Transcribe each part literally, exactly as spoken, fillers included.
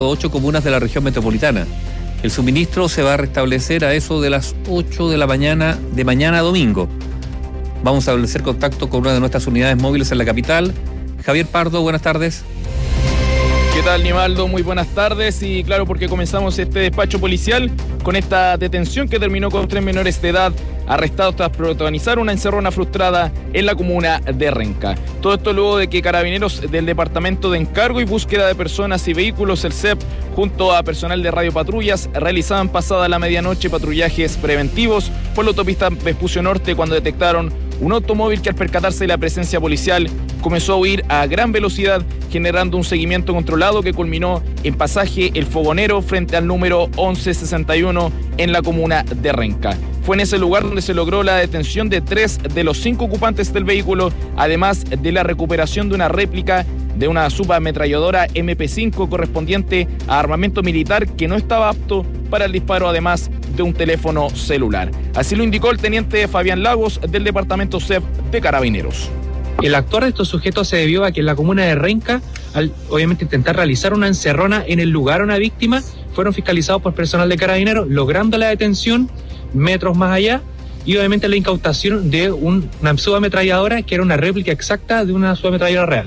ocho comunas de la región metropolitana. El suministro se va a restablecer a eso de las ocho de la mañana de mañana a domingo. Vamos a establecer contacto con una de nuestras unidades móviles en la capital. Javier Pardo, buenas tardes. ¿Qué tal, Nivaldo? Muy buenas tardes. Y claro, porque comenzamos este despacho policial con esta detención que terminó con tres menores de edad arrestados tras protagonizar una encerrona frustrada en la comuna de Renca. Todo esto luego de que carabineros del Departamento de Encargo y Búsqueda de Personas y Vehículos, el C E P, junto a personal de Radio Patrullas, realizaban pasada la medianoche patrullajes preventivos por la autopista Vespucio Norte cuando detectaron un automóvil que, al percatarse de la presencia policial, comenzó a huir a gran velocidad, generando un seguimiento controlado que culminó en pasaje El Fogonero frente al número once sesenta y uno en la comuna de Renca. Fue en ese lugar donde se logró la detención de tres de los cinco ocupantes del vehículo, además de la recuperación de una réplica de una subametralladora eme pe cinco correspondiente a armamento militar que no estaba apto para el disparo, además de un teléfono celular. Así lo indicó el teniente Fabián Lagos del Departamento C E P de Carabineros. El actuar de estos sujetos se debió a que en la comuna de Renca, al obviamente intentar realizar una encerrona en el lugar a una víctima, fueron fiscalizados por personal de Carabineros, logrando la detención metros más allá y obviamente la incautación de un, una subametralladora que era una réplica exacta de una subametralladora real.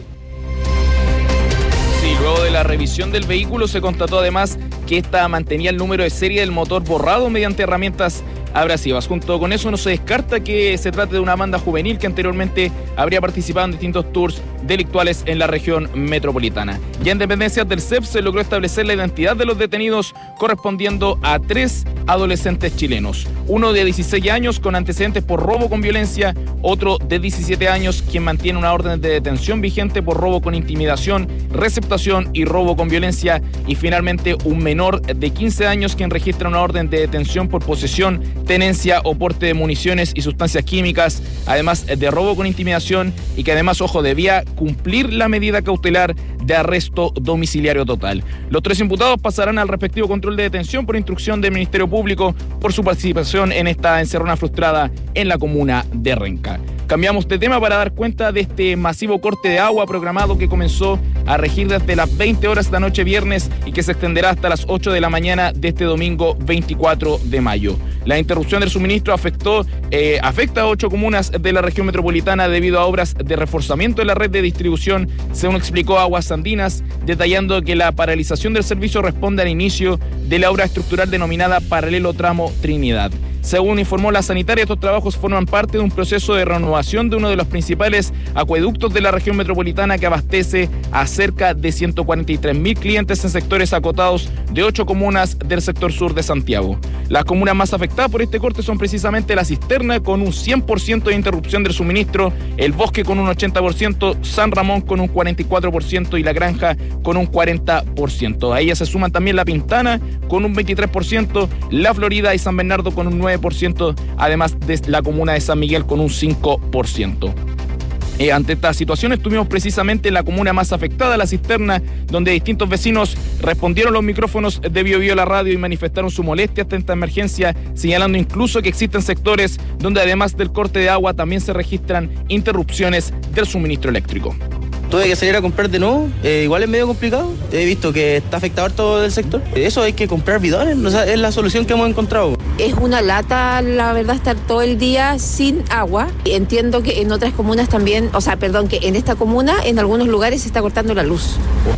Sí, luego de la revisión del vehículo se constató además que esta mantenía el número de serie del motor borrado mediante herramientas abrasivas. Junto con eso no se descarta que se trate de una banda juvenil que anteriormente habría participado en distintos tours delictuales en la región metropolitana. Ya en dependencias del C E P se logró establecer la identidad de los detenidos, correspondiendo a tres adolescentes chilenos. Uno de dieciséis años con antecedentes por robo con violencia, otro de diecisiete años quien mantiene una orden de detención vigente por robo con intimidación, receptación y robo con violencia, y finalmente un menor de quince años quien registra una orden de detención por posesión, tenencia o porte de municiones y sustancias químicas, además de robo con intimidación, y que además, ojo, debía cumplir la medida cautelar de arresto domiciliario total. Los tres imputados pasarán al respectivo control de detención por instrucción del Ministerio Público por su participación en esta encerrona frustrada en la comuna de Renca. Cambiamos de tema para dar cuenta de este masivo corte de agua programado que comenzó a regir desde las veinte horas de la noche viernes y que se extenderá hasta las ocho de la mañana de este domingo veinticuatro de mayo. La interrupción del suministro afectó, eh, afecta a ocho comunas de la región metropolitana debido a obras de reforzamiento de la red de distribución, según explicó Aguas Andinas, detallando que la paralización del servicio responde al inicio de la obra estructural denominada Paralelo Tramo Trinidad. Según informó la sanitaria, estos trabajos forman parte de un proceso de renovación de uno de los principales acueductos de la región metropolitana que abastece a cerca de ciento cuarenta y tres mil clientes en sectores acotados de ocho comunas del sector sur de Santiago. Las comunas más afectadas por este corte son precisamente La Cisterna, con un cien por ciento de interrupción del suministro, El Bosque con un ochenta por ciento, San Ramón con un cuarenta y cuatro por ciento y La Granja con un cuarenta por ciento. A ellas se suman también La Pintana con un veintitrés por ciento, La Florida y San Bernardo con un nueve por ciento, además de la comuna de San Miguel con un cinco por ciento. Eh, ante esta situación estuvimos precisamente en la comuna más afectada, La Cisterna, donde distintos vecinos respondieron los micrófonos de Bio Bio la radio y manifestaron su molestia ante esta emergencia, señalando incluso que existen sectores donde además del corte de agua también se registran interrupciones del suministro eléctrico. Tuve que salir a comprar de nuevo, eh, igual es medio complicado, he visto que está afectado todo el sector. Eso hay que comprar bidones, o sea, es la solución que hemos encontrado. Es una lata, la verdad, estar todo el día sin agua. Entiendo que en otras comunas también, o sea, perdón, que en esta comuna, en algunos lugares se está cortando la luz.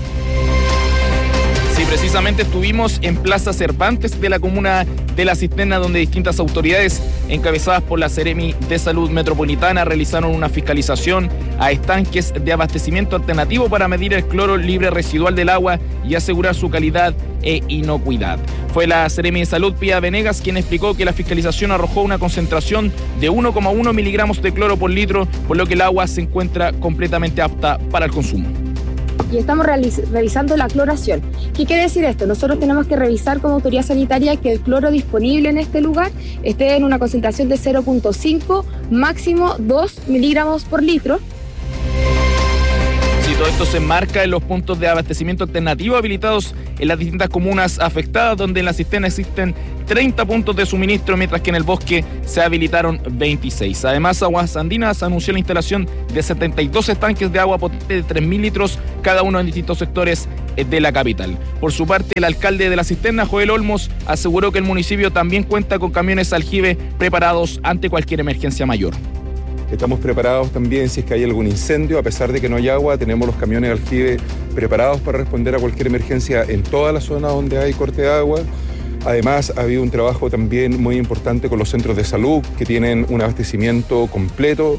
Sí, precisamente estuvimos en Plaza Cervantes de la comuna de La Cisterna, donde distintas autoridades, encabezadas por la Seremi de Salud Metropolitana, realizaron una fiscalización a estanques de abastecimiento alternativo para medir el cloro libre residual del agua y asegurar su calidad e inocuidad. Fue la Seremi de Salud, Pía Venegas, quien explicó que la fiscalización arrojó una concentración de uno coma uno miligramos de cloro por litro, por lo que el agua se encuentra completamente apta para el consumo. Y estamos revisando la cloración. ¿Qué quiere decir esto? Nosotros tenemos que revisar como autoridad sanitaria que el cloro disponible en este lugar esté en una concentración de cero punto cinco, máximo dos miligramos por litro. Sí, todo esto se enmarca en los puntos de abastecimiento alternativo habilitados en las distintas comunas afectadas, donde en la cisterna existen treinta puntos de suministro, mientras que en el bosque se habilitaron veintiséis. Además, Aguas Andinas anunció la instalación de setenta y dos estanques de agua potente de tres mil litros, cada uno en distintos sectores de la capital. Por su parte, el alcalde de la cisterna, Joel Olmos, aseguró que el municipio también cuenta con camiones aljibe preparados ante cualquier emergencia mayor. Estamos preparados también si es que hay algún incendio, a pesar de que no hay agua, tenemos los camiones aljibe preparados para responder a cualquier emergencia en toda la zona donde hay corte de agua. Además, ha habido un trabajo también muy importante con los centros de salud, que tienen un abastecimiento completo.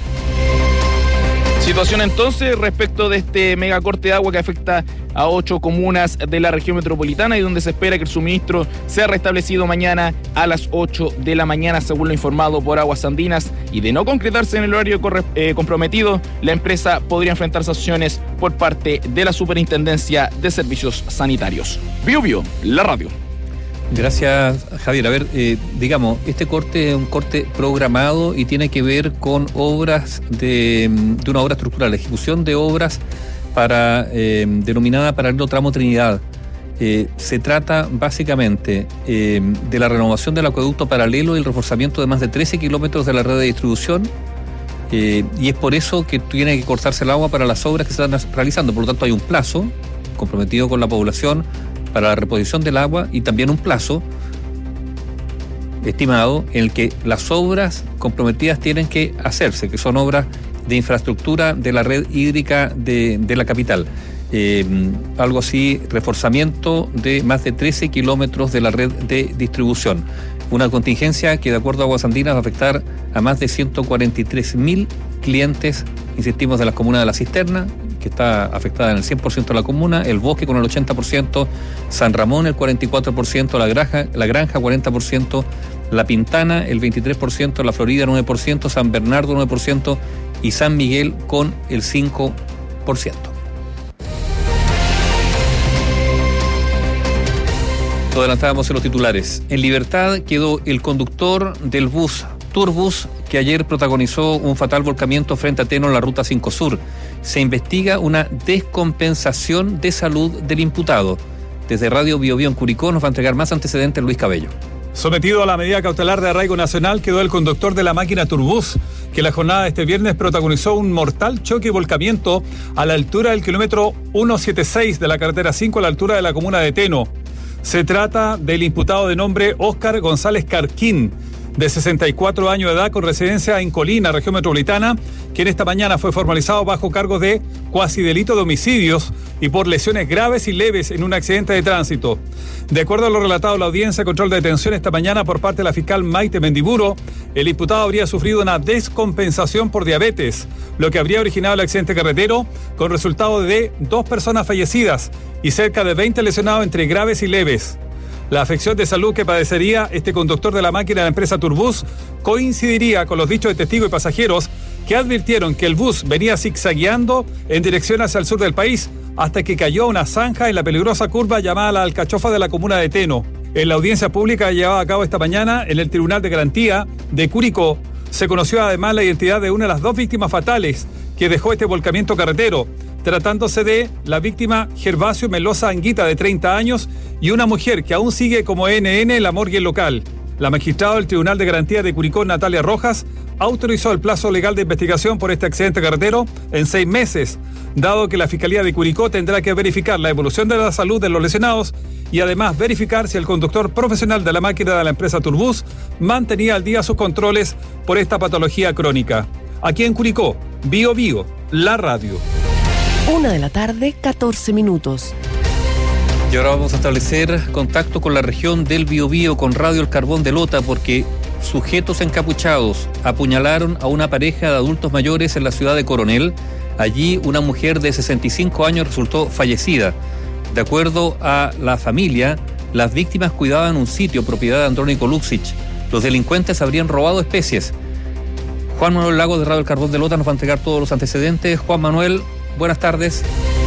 Situación entonces respecto de este megacorte de agua que afecta a ocho comunas de la región metropolitana y donde se espera que el suministro sea restablecido mañana a las ocho de la mañana, según lo informado por Aguas Andinas. Y de no concretarse en el horario corre, eh, comprometido, la empresa podría enfrentar sanciones por parte de la Superintendencia de Servicios Sanitarios. Bio Bio, la radio. Gracias, Javier. A ver, eh, digamos, este corte es un corte programado y tiene que ver con obras de, de una obra estructural, la ejecución de obras para eh, denominada Paralelo Tramo Trinidad. Eh, se trata básicamente eh, de la renovación del acueducto paralelo y el reforzamiento de más de trece kilómetros de la red de distribución. Eh, y es por eso que tiene que cortarse el agua para las obras que se están realizando. Por lo tanto, hay un plazo comprometido con la población para la reposición del agua y también un plazo estimado en el que las obras comprometidas tienen que hacerse, que son obras de infraestructura de la red hídrica de, de la capital. Eh, algo así, reforzamiento de más de trece kilómetros de la red de distribución. Una contingencia que, de acuerdo a Aguas Andinas, va a afectar a más de ciento cuarenta y tres mil clientes, insistimos, de las comunas de La Cisterna, que está afectada en el cien por ciento de la comuna, el Bosque con el ochenta por ciento, San Ramón el cuarenta y cuatro por ciento, La Granja, La Granja cuarenta por ciento, La Pintana el veintitrés por ciento, La Florida nueve por ciento, San Bernardo nueve por ciento y San Miguel con el cinco por ciento. Lo adelantábamos en los titulares. En libertad quedó el conductor del bus Turbus, que ayer protagonizó un fatal volcamiento frente a Teno en la ruta cinco Sur. Se investiga una descompensación de salud del imputado. Desde Radio Bio Bio en Curicó nos va a entregar más antecedentes Luis Cabello. Sometido a la medida cautelar de arraigo nacional quedó el conductor de la máquina Turbus, que la jornada de este viernes protagonizó un mortal choque y volcamiento a la altura del kilómetro ciento setenta y seis de la carretera cinco, a la altura de la comuna de Teno. Se trata del imputado de nombre Óscar González Carquín, de sesenta y cuatro años de edad, con residencia en Colina, región metropolitana, quien esta mañana fue formalizado bajo cargos de cuasi delito de homicidios y por lesiones graves y leves en un accidente de tránsito. De acuerdo a lo relatado en la audiencia de control de detención esta mañana por parte de la fiscal Maite Mendiburo, el imputado habría sufrido una descompensación por diabetes, lo que habría originado el accidente carretero, con resultado de dos personas fallecidas y cerca de veinte lesionados entre graves y leves. La afección de salud que padecería este conductor de la máquina de la empresa Turbus coincidiría con los dichos de testigos y pasajeros que advirtieron que el bus venía zigzagueando en dirección hacia el sur del país hasta que cayó a una zanja en la peligrosa curva llamada La Alcachofa de la comuna de Teno. En la audiencia pública llevada a cabo esta mañana en el Tribunal de Garantía de Curicó, se conoció además la identidad de una de las dos víctimas fatales que dejó este volcamiento carretero, tratándose de la víctima Gervasio Melosa Anguita, de treinta años, y una mujer que aún sigue como N N en la morgue local. La magistrada del Tribunal de Garantía de Curicó, Natalia Rojas, autorizó el plazo legal de investigación por este accidente carretero en seis meses, dado que la Fiscalía de Curicó tendrá que verificar la evolución de la salud de los lesionados y además verificar si el conductor profesional de la máquina de la empresa Turbus mantenía al día sus controles por esta patología crónica. Aquí en Curicó, Bio Bio, la radio. Una de la tarde, catorce minutos. Y ahora vamos a establecer contacto con la región del Biobío, con Radio El Carbón de Lota, porque sujetos encapuchados apuñalaron a una pareja de adultos mayores en la ciudad de Coronel. Allí una mujer de sesenta y cinco años resultó fallecida. De acuerdo a la familia, las víctimas cuidaban un sitio propiedad de Andrónico Luxich. Los delincuentes habrían robado especies. Juan Manuel Lagos de Radio El Carbón de Lota nos va a entregar todos los antecedentes. Juan Manuel, buenas tardes.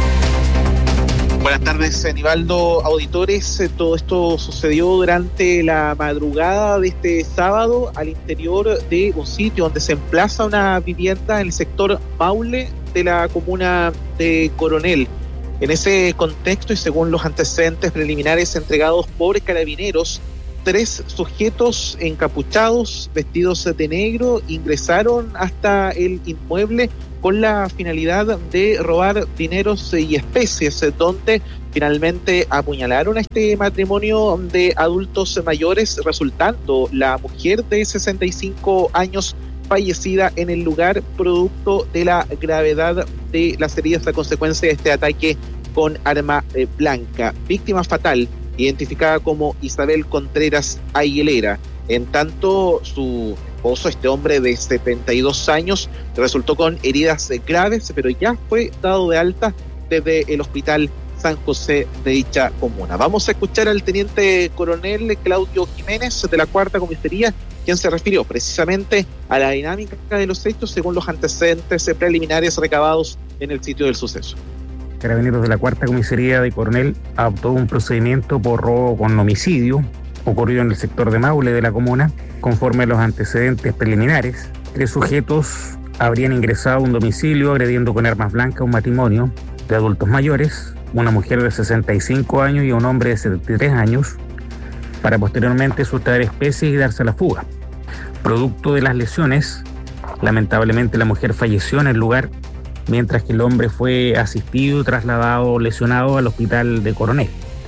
Buenas tardes, Aníbaldo, auditores. Todo esto sucedió durante la madrugada de este sábado al interior de un sitio donde se emplaza una vivienda en el sector Maule de la comuna de Coronel. En ese contexto y según los antecedentes preliminares entregados por Carabineros, tres sujetos encapuchados, vestidos de negro, ingresaron hasta el inmueble con la finalidad de robar dineros y especies, donde finalmente apuñalaron a este matrimonio de adultos mayores, resultando la mujer de sesenta y cinco años fallecida en el lugar, producto de la gravedad de las heridas a consecuencia de este ataque con arma eh, blanca. Víctima fatal, identificada como Isabel Contreras Aguilera. En tanto, su esposo, este hombre de setenta y dos años, resultó con heridas eh, graves, pero ya fue dado de alta desde el Hospital San José de dicha comuna. Vamos a escuchar al teniente coronel Claudio Jiménez de la Cuarta Comisaría, quien se refirió precisamente a la dinámica de los hechos según los antecedentes preliminares recabados en el sitio del suceso. Carabineros de la Cuarta Comisaría de Coronel adoptó un procedimiento por robo con homicidio ocurrido en el sector de Maule de la comuna. Conforme a los antecedentes preliminares, tres sujetos habrían ingresado a un domicilio agrediendo con armas blancas a un matrimonio de adultos mayores, una mujer de sesenta y cinco años y un hombre de setenta y tres años, para posteriormente sustraer especies y darse a la fuga. Producto de las lesiones, lamentablemente la mujer falleció en el lugar, mientras que el hombre fue asistido y trasladado lesionado al hospital de Coronel.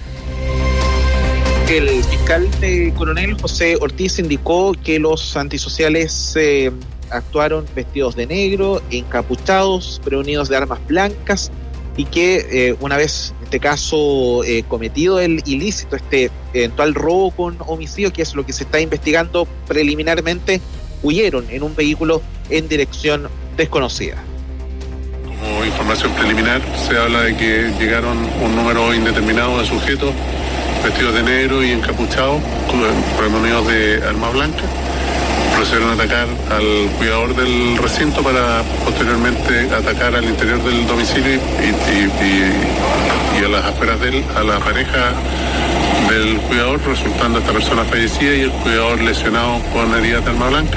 El fiscal de Coronel, José Ortiz, indicó que los antisociales eh, actuaron vestidos de negro, encapuchados, preunidos de armas blancas, y que eh, una vez, en este caso, eh, cometido el ilícito, este eventual robo con homicidio, que es lo que se está investigando preliminarmente, huyeron en un vehículo en dirección desconocida. Como información preliminar, se habla de que llegaron un número indeterminado de sujetos vestidos de negro y encapuchados, premunidos de arma blanca. Procedieron a atacar al cuidador del recinto para posteriormente atacar al interior del domicilio y, y, y, y a las afueras de él, a la pareja del cuidador, resultando esta persona fallecida y el cuidador lesionado con heridas de arma blanca.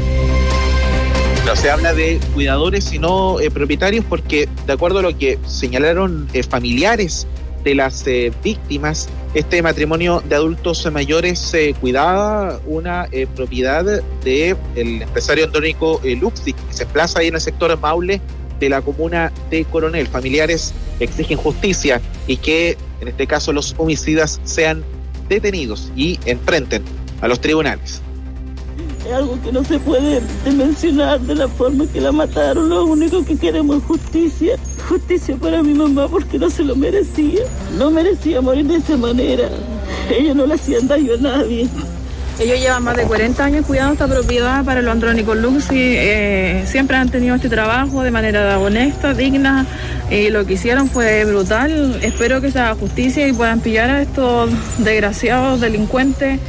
No se habla de cuidadores y no eh, propietarios, porque de acuerdo a lo que señalaron eh, familiares de las eh, víctimas, este matrimonio de adultos mayores eh, cuidaba una eh, propiedad del empresario Andrónico eh, Luxi, que se emplaza ahí en el sector Maule de la comuna de Coronel. Familiares exigen justicia y que en este caso los homicidas sean detenidos y enfrenten a los tribunales. Es algo que no se puede dimensionar de la forma que la mataron. Lo único que queremos es justicia. Justicia para mi mamá, porque no se lo merecía. No merecía morir de esa manera. Ellos no le hacían daño a nadie. Ellos llevan más de cuarenta años cuidando esta propiedad para los Andrónicos Luxi. Eh, siempre han tenido este trabajo de manera honesta, digna, y lo que hicieron fue brutal. Espero que se haga justicia y puedan pillar a estos desgraciados delincuentes.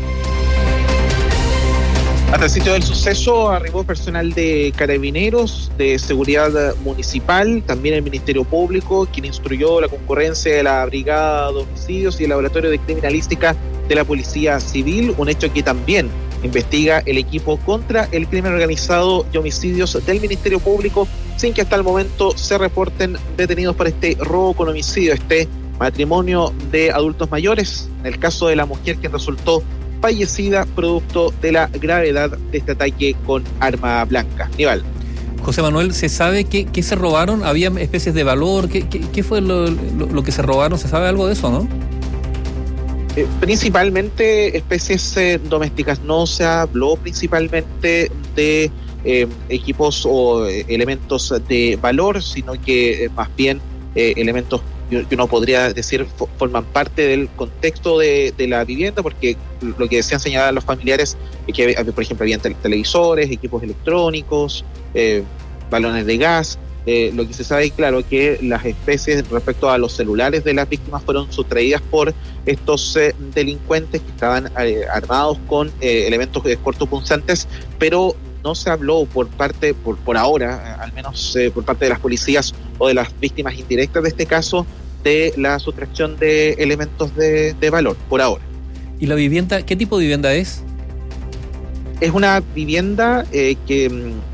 Hasta el sitio del suceso arribó personal de Carabineros, de Seguridad Municipal, también el Ministerio Público, quien instruyó la concurrencia de la Brigada de Homicidios y el Laboratorio de Criminalística de la Policía Civil, un hecho que también investiga el equipo contra el crimen organizado y homicidios del Ministerio Público, sin que hasta el momento se reporten detenidos por este robo con homicidio, este matrimonio de adultos mayores, en el caso de la mujer que resultó fallecida producto de la gravedad de este ataque con arma blanca. Nival. José Manuel, ¿se sabe qué, qué se robaron? ¿Había especies de valor? ¿Qué, qué, qué fue lo, lo, lo que se robaron? ¿Se sabe algo de eso, no? Eh, principalmente especies eh, domésticas. No se habló principalmente de eh, equipos o eh, elementos de valor, sino que eh, más bien eh, elementos que uno podría decir forman parte del contexto de, de la vivienda, porque lo que decían señalar los familiares es que, por ejemplo, habían televisores, equipos electrónicos, eh, balones de gas. Eh, lo que se sabe, claro, que las especies respecto a los celulares de las víctimas fueron sustraídas por estos eh, delincuentes que estaban eh, armados con eh, elementos cortopunzantes, pero no se habló por parte, por, por ahora, al menos eh, por parte de las policías o de las víctimas indirectas de este caso, de la sustracción de elementos de, de valor, por ahora. ¿Y la vivienda, qué tipo de vivienda es? Es una vivienda eh, que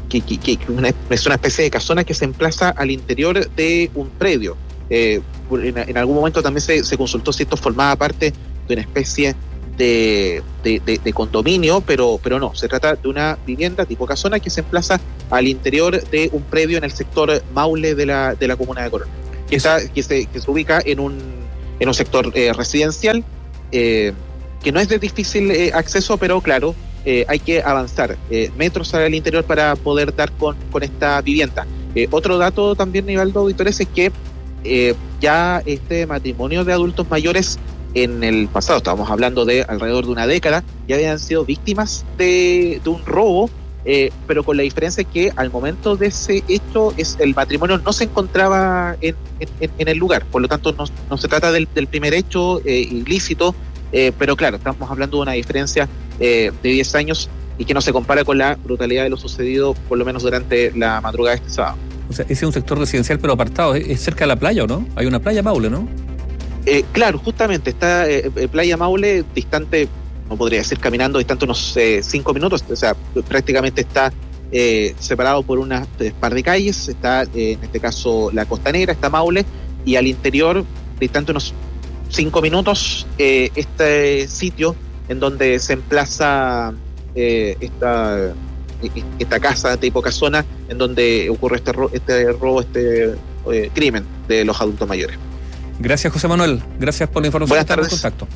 que, que, que una, es una especie de casona que se emplaza al interior de un predio. Eh, en, en algún momento también se, se consultó si esto formaba parte de una especie de, de, de, de condominio, pero, pero no, se trata de una vivienda tipo casona que se emplaza al interior de un predio en el sector Maule de la, de la comuna de Coronel, que, está, que, se, que se ubica en un, en un sector eh, residencial, eh, que no es de difícil eh, acceso, pero claro, eh, hay que avanzar eh, metros al interior para poder dar con, con esta vivienda. Eh, otro dato también, Nivaldo, auditores, es que eh, ya este matrimonio de adultos mayores en el pasado, estábamos hablando de alrededor de una década, ya habían sido víctimas de, de un robo, eh, pero con la diferencia que al momento de ese hecho es, el matrimonio no se encontraba en, en, en el lugar, por lo tanto no, no se trata del, del primer hecho eh, ilícito, eh, pero claro, estamos hablando de una diferencia eh, de diez años y que no se compara con la brutalidad de lo sucedido por lo menos durante la madrugada de este sábado. O sea, ese es un sector residencial pero apartado, ¿es, es cerca de la playa o no? Hay una playa, Maule, ¿no? Eh, claro, justamente está eh, Playa Maule distante, no podría decir caminando, distante unos eh, cinco minutos, o sea, prácticamente está eh, separado por una eh, par de calles, está eh, en este caso la Costanera, está Maule, y al interior, distante unos cinco minutos, eh, este sitio en donde se emplaza eh, esta, esta casa tipo casona, en donde ocurre este, ro- este robo, este eh, crimen de los adultos mayores. Gracias, José Manuel. Gracias por la información. Buenas tardes. En contacto.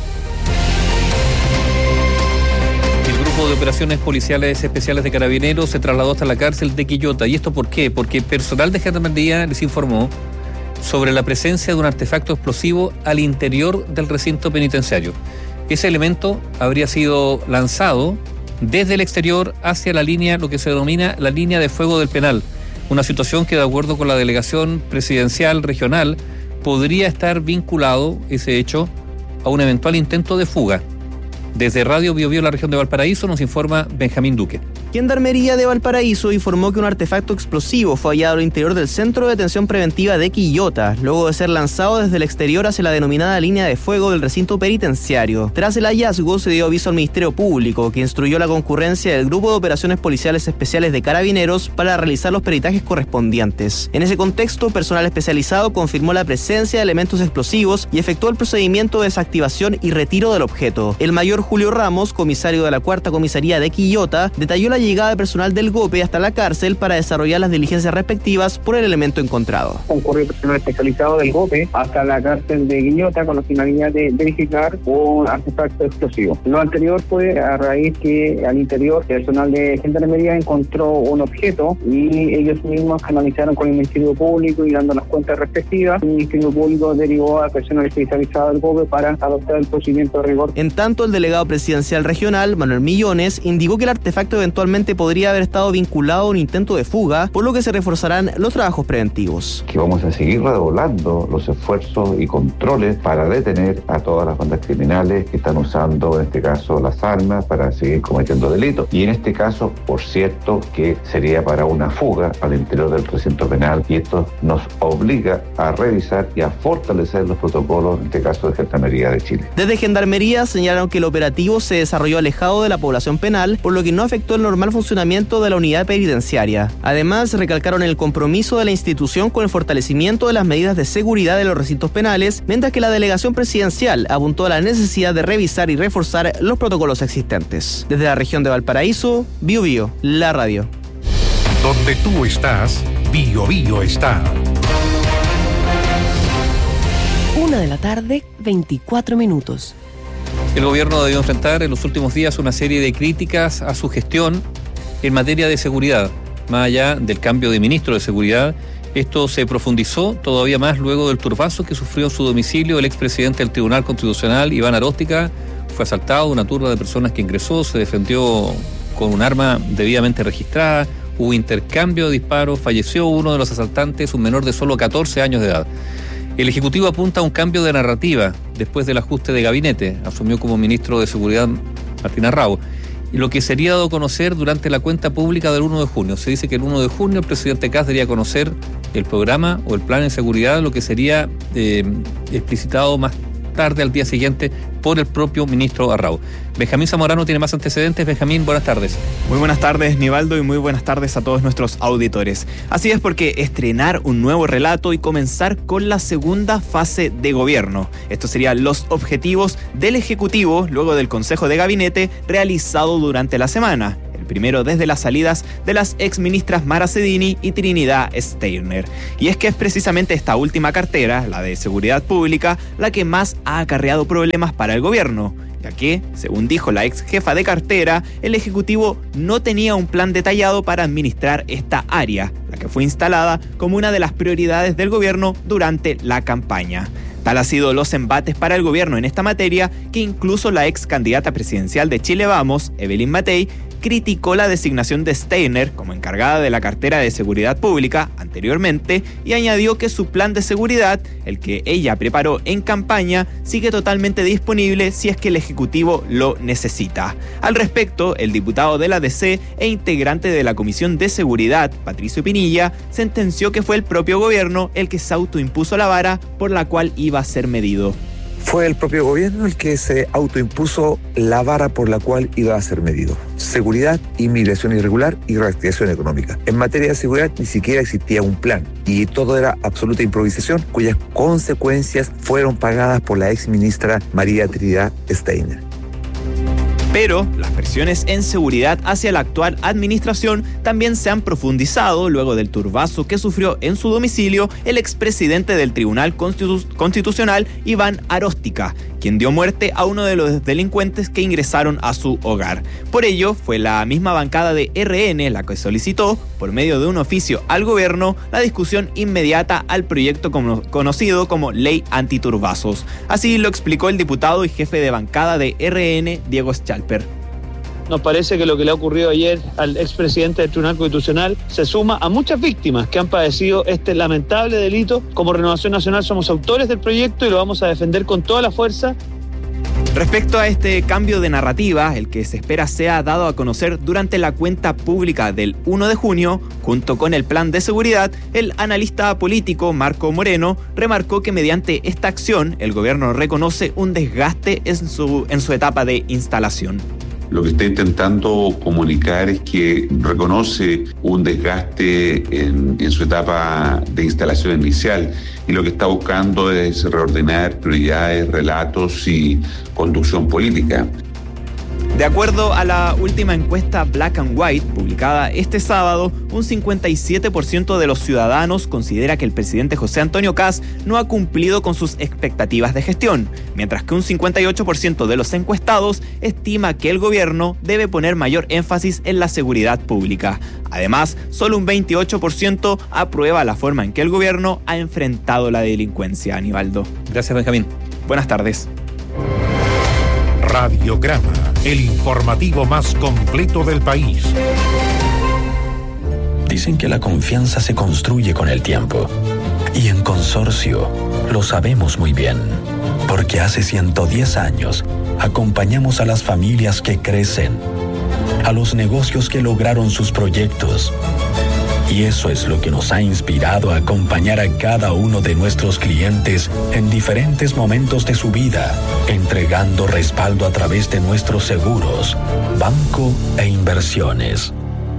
El grupo de operaciones policiales especiales de Carabineros se trasladó hasta la cárcel de Quillota. ¿Y esto por qué? Porque personal de Gendarmería les informó sobre la presencia de un artefacto explosivo al interior del recinto penitenciario. Ese elemento habría sido lanzado desde el exterior hacia la línea, lo que se denomina la línea de fuego del penal. Una situación que, de acuerdo con la delegación presidencial regional, podría estar vinculado ese hecho a un eventual intento de fuga. Desde Radio Bio Bio, la región de Valparaíso, nos informa Benjamín Duque. Gendarmería de Valparaíso informó que un artefacto explosivo fue hallado al interior del Centro de Detención Preventiva de Quillota, luego de ser lanzado desde el exterior hacia la denominada línea de fuego del recinto penitenciario. Tras el hallazgo, se dio aviso al Ministerio Público, que instruyó la concurrencia del Grupo de Operaciones Policiales Especiales de Carabineros para realizar los peritajes correspondientes. En ese contexto, personal especializado confirmó la presencia de elementos explosivos y efectuó el procedimiento de desactivación y retiro del objeto. El mayor Julio Ramos, comisario de la Cuarta Comisaría de Quillota, detalló la llegada de personal del GOPE hasta la cárcel para desarrollar las diligencias respectivas por el elemento encontrado. Concurrió personal especializado del GOPE hasta la cárcel de Quillota con la finalidad de verificar un artefacto explosivo. Lo anterior fue a raíz que al interior el personal de Gendarmería encontró un objeto y ellos mismos canalizaron con el Ministerio Público y dando las cuentas respectivas. El Ministerio Público derivó al personal especializado del GOPE para adoptar el procedimiento de rigor. En tanto, el delegado presidencial regional, Manuel Millones, indicó que el artefacto eventualmente podría haber estado vinculado a un intento de fuga, por lo que se reforzarán los trabajos preventivos. Que vamos a seguir redoblando los esfuerzos y controles para detener a todas las bandas criminales que están usando, en este caso, las armas para seguir cometiendo delitos. Y en este caso, por cierto, que sería para una fuga al interior del recinto penal, y esto nos obliga a revisar y a fortalecer los protocolos, en este caso, de Gendarmería de Chile. Desde Gendarmería señalaron que el operativo se desarrolló alejado de la población penal, por lo que no afectó el normal funcionamiento de la unidad penitenciaria. Además, recalcaron el compromiso de la institución con el fortalecimiento de las medidas de seguridad de los recintos penales, mientras que la delegación presidencial apuntó a la necesidad de revisar y reforzar los protocolos existentes. Desde la región de Valparaíso, Bio Bio, la radio. Donde tú estás, Bio Bio está. Una de la tarde, veinticuatro minutos. El gobierno debió enfrentar en los últimos días una serie de críticas a su gestión en materia de seguridad. Más allá del cambio de ministro de Seguridad, esto se profundizó todavía más luego del turbazo que sufrió en su domicilio el expresidente del Tribunal Constitucional, Iván Aróstica. Fue asaltado, una turba de personas que ingresó, se defendió con un arma debidamente registrada, hubo intercambio de disparos, falleció uno de los asaltantes, un menor de solo catorce años de edad. El Ejecutivo apunta a un cambio de narrativa después del ajuste de gabinete. Asumió como ministro de Seguridad Martín Arrau. Y lo que sería dado a conocer durante la cuenta pública del uno de junio. Se dice que el uno de junio el presidente Kast debería conocer el programa o el plan de seguridad, lo que sería eh, explicitado más tarde al día siguiente por el propio ministro Arrau. Benjamín Zamorano tiene más antecedentes. Benjamín, buenas tardes. Muy buenas tardes, Nivaldo, y muy buenas tardes a todos nuestros auditores. Así es, porque estrenar un nuevo relato y comenzar con la segunda fase de gobierno. Estos serían los objetivos del Ejecutivo luego del Consejo de Gabinete realizado durante la semana. Primero desde las salidas de las exministras Mara Cedini y Trinidad Steiner. Y es que es precisamente esta última cartera, la de Seguridad Pública, la que más ha acarreado problemas para el gobierno, ya que, según dijo la ex jefa de cartera, el Ejecutivo no tenía un plan detallado para administrar esta área, la que fue instalada como una de las prioridades del gobierno durante la campaña. Tal han sido los embates para el gobierno en esta materia que incluso la ex candidata presidencial de Chile Vamos, Evelyn Matei, criticó la designación de Steiner como encargada de la cartera de Seguridad Pública anteriormente y añadió que su plan de seguridad, el que ella preparó en campaña, sigue totalmente disponible si es que el Ejecutivo lo necesita. Al respecto, el diputado de la D C e integrante de la Comisión de Seguridad, Patricio Pinilla, sentenció que fue el propio gobierno el que se autoimpuso la vara por la cual iba a ser medido. Fue el propio gobierno el que se autoimpuso la vara por la cual iba a ser medido. Seguridad, inmigración irregular y reactivación económica. En materia de seguridad ni siquiera existía un plan y todo era absoluta improvisación cuyas consecuencias fueron pagadas por la ex ministra María Trinidad Steiner. Pero las presiones en seguridad hacia la actual administración también se han profundizado luego del turbazo que sufrió en su domicilio el expresidente del Tribunal Constitu- Constitucional, Iván Aróstica, quien dio muerte a uno de los delincuentes que ingresaron a su hogar. Por ello, fue la misma bancada de R N la que solicitó, por medio de un oficio al gobierno, la discusión inmediata al proyecto como, conocido como Ley Antiturbazos. Así lo explicó el diputado y jefe de bancada de R N, Diego Schalper. Nos parece que lo que le ha ocurrido ayer al expresidente del Tribunal Constitucional se suma a muchas víctimas que han padecido este lamentable delito. Como Renovación Nacional somos autores del proyecto y lo vamos a defender con toda la fuerza. Respecto a este cambio de narrativa, el que se espera sea dado a conocer durante la cuenta pública del uno de junio, junto con el plan de seguridad, el analista político Marco Moreno remarcó que mediante esta acción el gobierno reconoce un desgaste en su, en su etapa de instalación. Lo que está intentando comunicar es que reconoce un desgaste en, en su etapa de instalación inicial y lo que está buscando es reordenar prioridades, relatos y conducción política. De acuerdo a la última encuesta Black and White, publicada este sábado, un cincuenta y siete por ciento de los ciudadanos considera que el presidente José Antonio Kast no ha cumplido con sus expectativas de gestión, mientras que un cincuenta y ocho por ciento de los encuestados estima que el gobierno debe poner mayor énfasis en la seguridad pública. Además, solo un veintiocho por ciento aprueba la forma en que el gobierno ha enfrentado la delincuencia. Aníbaldo. Gracias, Benjamín. Buenas tardes. Radiograma, el informativo más completo del país. Dicen que la confianza se construye con el tiempo. Y en Consorcio lo sabemos muy bien. Porque hace ciento diez años acompañamos a las familias que crecen, a los negocios que lograron sus proyectos. Y eso es lo que nos ha inspirado a acompañar a cada uno de nuestros clientes en diferentes momentos de su vida, entregando respaldo a través de nuestros seguros, banco e inversiones.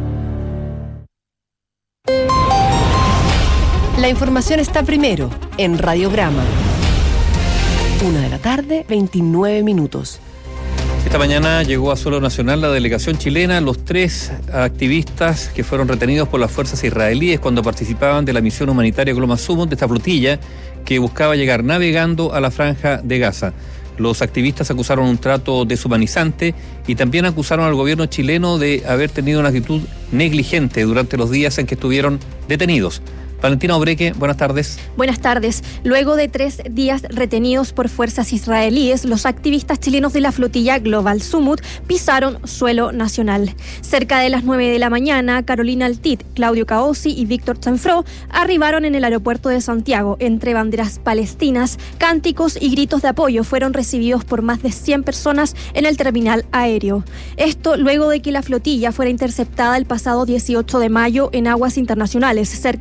La información está primero en Radiograma. Una de la tarde, veintinueve minutos. Esta mañana llegó a suelo nacional la delegación chilena, los tres activistas que fueron retenidos por las fuerzas israelíes cuando participaban de la misión humanitaria Global Summit de esta flotilla que buscaba llegar navegando a la franja de Gaza. Los activistas acusaron un trato deshumanizante y también acusaron al gobierno chileno de haber tenido una actitud negligente durante los días en que estuvieron detenidos. Valentina Obreque, buenas tardes. Buenas tardes. Luego de tres días retenidos por fuerzas israelíes, los activistas chilenos de la flotilla Global Summit pisaron suelo nacional. Cerca de las nueve de la mañana, Carolina Altit, Claudio Caosi y Víctor Chanfró arribaron en el aeropuerto de Santiago. Entre banderas palestinas, cánticos y gritos de apoyo fueron recibidos por más de cien personas en el terminal aéreo. Esto luego de que la flotilla fuera interceptada el pasado dieciocho de mayo en aguas internacionales cerca de Chipre,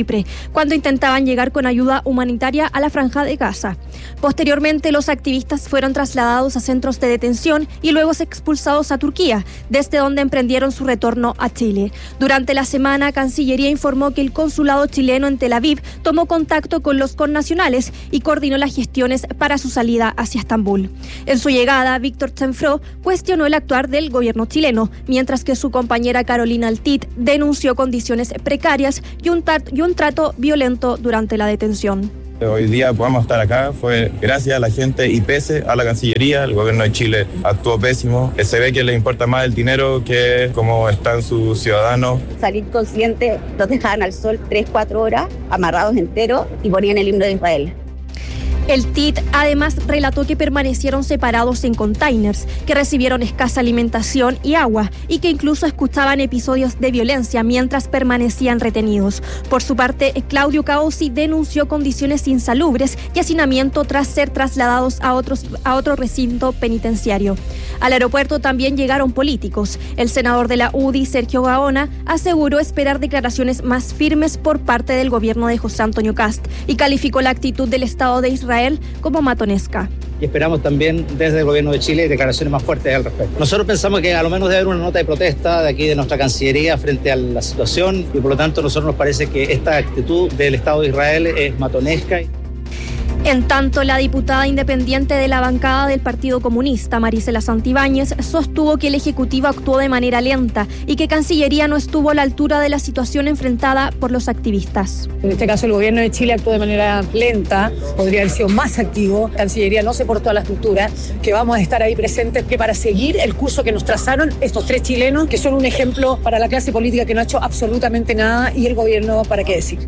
Chipre, cuando intentaban llegar con ayuda humanitaria a la Franja de Gaza. Posteriormente, los activistas fueron trasladados a centros de detención y luego expulsados a Turquía, desde donde emprendieron su retorno a Chile. Durante la semana, Cancillería informó que el consulado chileno en Tel Aviv tomó contacto con los connacionales y coordinó las gestiones para su salida hacia Estambul. En su llegada, Víctor Chenfró cuestionó el actuar del gobierno chileno, mientras que su compañera Carolina Altit denunció condiciones precarias y un, tat- y un trato violento durante la detención. Hoy día podamos estar acá fue gracias a la gente y pese a la Cancillería. El gobierno de Chile actuó pésimo. Se ve que le importa más el dinero que cómo están sus ciudadanos. Salir consciente, los dejaban al sol tres, cuatro horas, amarrados enteros y ponían el himno de Israel. El T I T además relató que permanecieron separados en containers, que recibieron escasa alimentación y agua y que incluso escuchaban episodios de violencia mientras permanecían retenidos. Por su parte, Claudio Caosi denunció condiciones insalubres y hacinamiento tras ser trasladados a, otros, a otro recinto penitenciario. Al aeropuerto también llegaron políticos. El senador de la U D I, Sergio Gaona, aseguró esperar declaraciones más firmes por parte del gobierno de José Antonio Kast y calificó la actitud del Estado de Israel como matonesca. Y esperamos también desde el gobierno de Chile declaraciones más fuertes al respecto. Nosotros pensamos que a lo menos debe haber una nota de protesta de aquí de nuestra Cancillería frente a la situación y por lo tanto a nosotros nos parece que esta actitud del Estado de Israel es matonesca. En tanto, la diputada independiente de la bancada del Partido Comunista, Marisela Santibáñez, sostuvo que el Ejecutivo actuó de manera lenta y que Cancillería no estuvo a la altura de la situación enfrentada por los activistas. En este caso, el gobierno de Chile actuó de manera lenta, podría haber sido más activo. Cancillería no se portó a la estructura, que vamos a estar ahí presentes que para seguir el curso que nos trazaron estos tres chilenos, que son un ejemplo para la clase política que no ha hecho absolutamente nada y el gobierno, ¿para qué decir?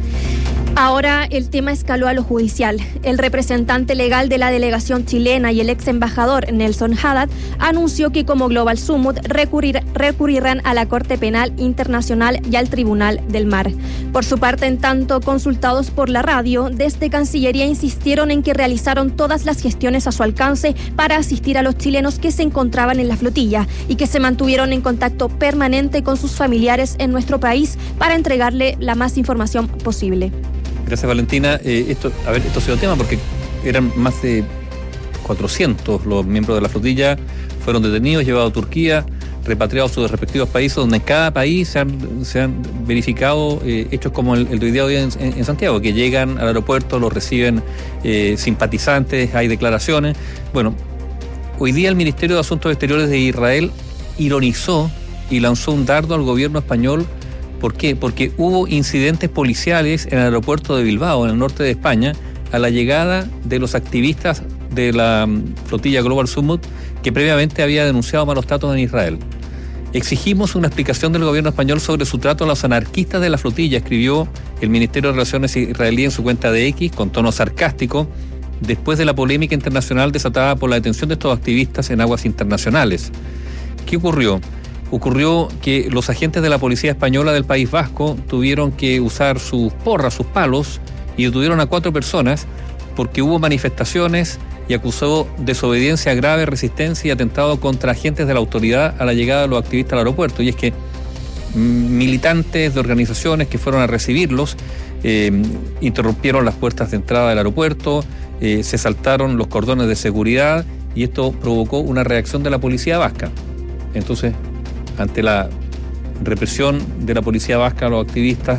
Ahora el tema escaló a lo judicial. El representante legal de la delegación chilena y el ex embajador Nelson Haddad anunció que como Global Summit recurrir, recurrirán a la Corte Penal Internacional y al Tribunal del Mar. Por su parte, en tanto, consultados por la radio, desde Cancillería insistieron en que realizaron todas las gestiones a su alcance para asistir a los chilenos que se encontraban en la flotilla y que se mantuvieron en contacto permanente con sus familiares en nuestro país para entregarle la más información posible. Gracias, Valentina. Eh, esto, a ver, esto ha sido tema porque eran más de cuatrocientos los miembros de la flotilla, fueron detenidos, llevados a Turquía, repatriados a sus respectivos países, donde en cada país se han, se han verificado eh, hechos como el, el de hoy día hoy en, en Santiago, que llegan al aeropuerto, los reciben eh, simpatizantes, hay declaraciones. Bueno, hoy día el Ministerio de Asuntos Exteriores de Israel ironizó y lanzó un dardo al gobierno español. ¿Por qué? Porque hubo incidentes policiales en el aeropuerto de Bilbao, en el norte de España, a la llegada de los activistas de la flotilla Global Summit, que previamente había denunciado malos tratos en Israel. Exigimos una explicación del gobierno español sobre su trato a los anarquistas de la flotilla, escribió el Ministerio de Relaciones israelí en su cuenta de X, con tono sarcástico, después de la polémica internacional desatada por la detención de estos activistas en aguas internacionales. ¿Qué ocurrió? Ocurrió que los agentes de la policía española del País Vasco tuvieron que usar sus porras, sus palos, y detuvieron a cuatro personas porque hubo manifestaciones y acusó desobediencia grave, resistencia y atentado contra agentes de la autoridad a la llegada de los activistas al aeropuerto. Y es que militantes de organizaciones que fueron a recibirlos eh, interrumpieron las puertas de entrada del aeropuerto, eh, se saltaron los cordones de seguridad y esto provocó una reacción de la policía vasca. Entonces, ante la represión de la policía vasca a los activistas,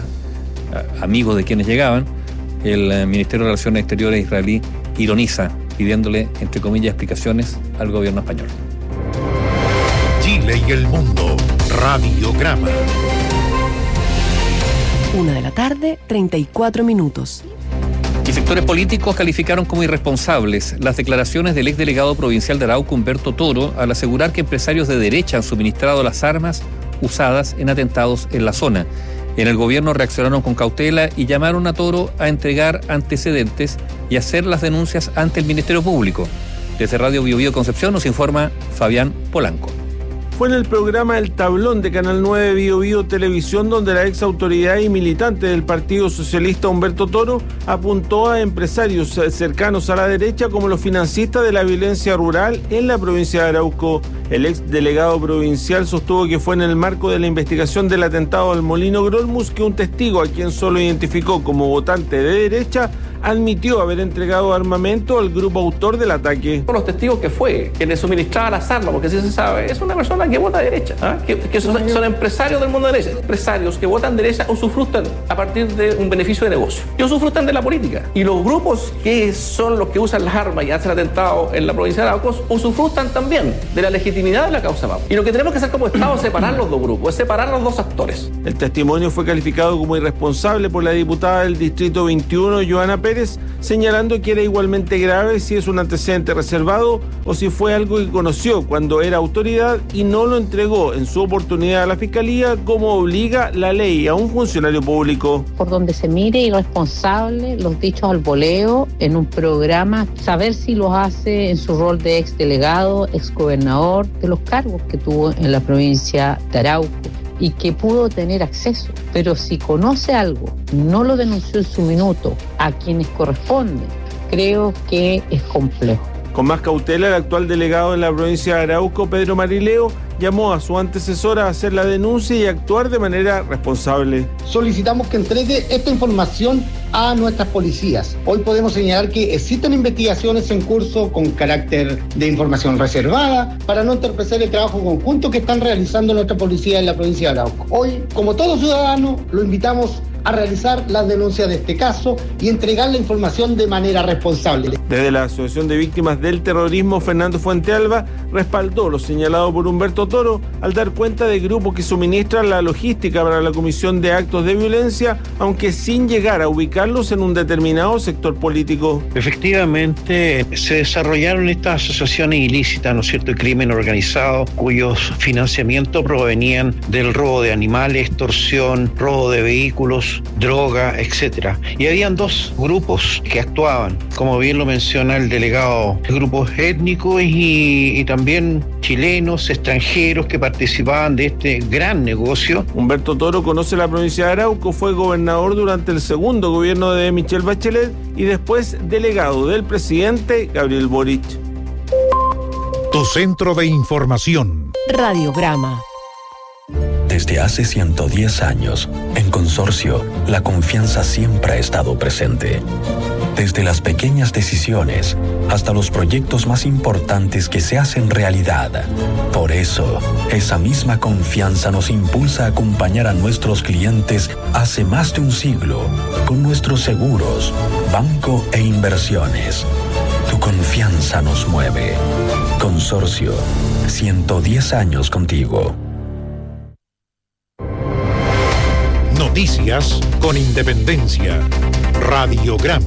amigos de quienes llegaban, el Ministerio de Relaciones Exteriores israelí ironiza, pidiéndole, entre comillas, explicaciones al gobierno español. Chile y el mundo, Radiograma. Una de la tarde, treinta y cuatro minutos. Y sectores políticos calificaron como irresponsables las declaraciones del exdelegado provincial de Arauco, Humberto Toro, al asegurar que empresarios de derecha han suministrado las armas usadas en atentados en la zona. En el gobierno reaccionaron con cautela y llamaron a Toro a entregar antecedentes y hacer las denuncias ante el Ministerio Público. Desde Radio Bio Bio Concepción nos informa Fabián Polanco. Fue en el programa El Tablón de Canal nueve Bio Bio Televisión donde la ex autoridad y militante del Partido Socialista Humberto Toro apuntó a empresarios cercanos a la derecha como los financistas de la violencia rural en la provincia de Arauco. El ex delegado provincial sostuvo que fue en el marco de la investigación del atentado al Molino Grolmus que un testigo, a quien solo identificó como votante de derecha, admitió haber entregado armamento al grupo autor del ataque. Por los testigos que fue, que le suministraba las armas, porque si se sabe, es una persona que vota derecha, ¿eh? que, que son, son empresarios del mundo de derecha. Empresarios que votan derecha usufructan a partir de un beneficio de negocio. Y usufructan de la política. Y los grupos que son los que usan las armas y hacen atentados en la provincia de Arauco usufructan también de la legitimidad de la causa Mapu. Y lo que tenemos que hacer como Estado es separar los dos grupos, es separar los dos actores. El testimonio fue calificado como irresponsable por la diputada del Distrito veintiuno, Joana Pérez, señalando que era igualmente grave si es un antecedente reservado o si fue algo que conoció cuando era autoridad y no lo entregó en su oportunidad a la Fiscalía, como obliga la ley a un funcionario público. Por donde se mire, irresponsable, los dichos al voleo en un programa, saber si los hace en su rol de ex delegado, ex gobernador, de los cargos que tuvo en la provincia de Arauco y que pudo tener acceso, pero si conoce algo, no lo denunció en su minuto a quienes corresponde, creo que es complejo. Con más cautela, el actual delegado en la provincia de Arauco, Pedro Marileo, llamó a su antecesora a hacer la denuncia y actuar de manera responsable. Solicitamos que entregue esta información a nuestras policías. Hoy podemos señalar que existen investigaciones en curso con carácter de información reservada para no entorpecer el trabajo conjunto que están realizando nuestra policía en la provincia de Arauco. Hoy, como todo ciudadano, lo invitamos a realizar las denuncias de este caso y entregar la información de manera responsable. Desde la Asociación de Víctimas del Terrorismo, Fernando Fuentealba por lo señalado por Humberto Toro al dar cuenta de grupos que suministran la logística para la comisión de actos de violencia, aunque sin llegar a ubicarlos en un determinado sector político. Efectivamente, se desarrollaron estas asociaciones ilícitas, ¿no es cierto?, de crimen organizado, cuyos financiamientos provenían del robo de animales, extorsión, robo de vehículos, droga, etcétera. Y habían dos grupos que actuaban, como bien lo menciona el delegado, grupos étnicos y, y también chilenos, extranjeros que participaban de este gran negocio. Humberto Toro conoce la provincia de Arauco, fue gobernador durante el segundo gobierno de Michelle Bachelet y después delegado del presidente Gabriel Boric. Tu centro de información. Radiograma. Desde hace ciento diez años, en Consorcio, la confianza siempre ha estado presente. Desde las pequeñas decisiones hasta los proyectos más importantes que se hacen realidad. Por eso, esa misma confianza nos impulsa a acompañar a nuestros clientes hace más de un siglo con nuestros seguros, banco e inversiones. Tu confianza nos mueve. Consorcio, ciento diez años contigo. Noticias con independencia. Radiograma.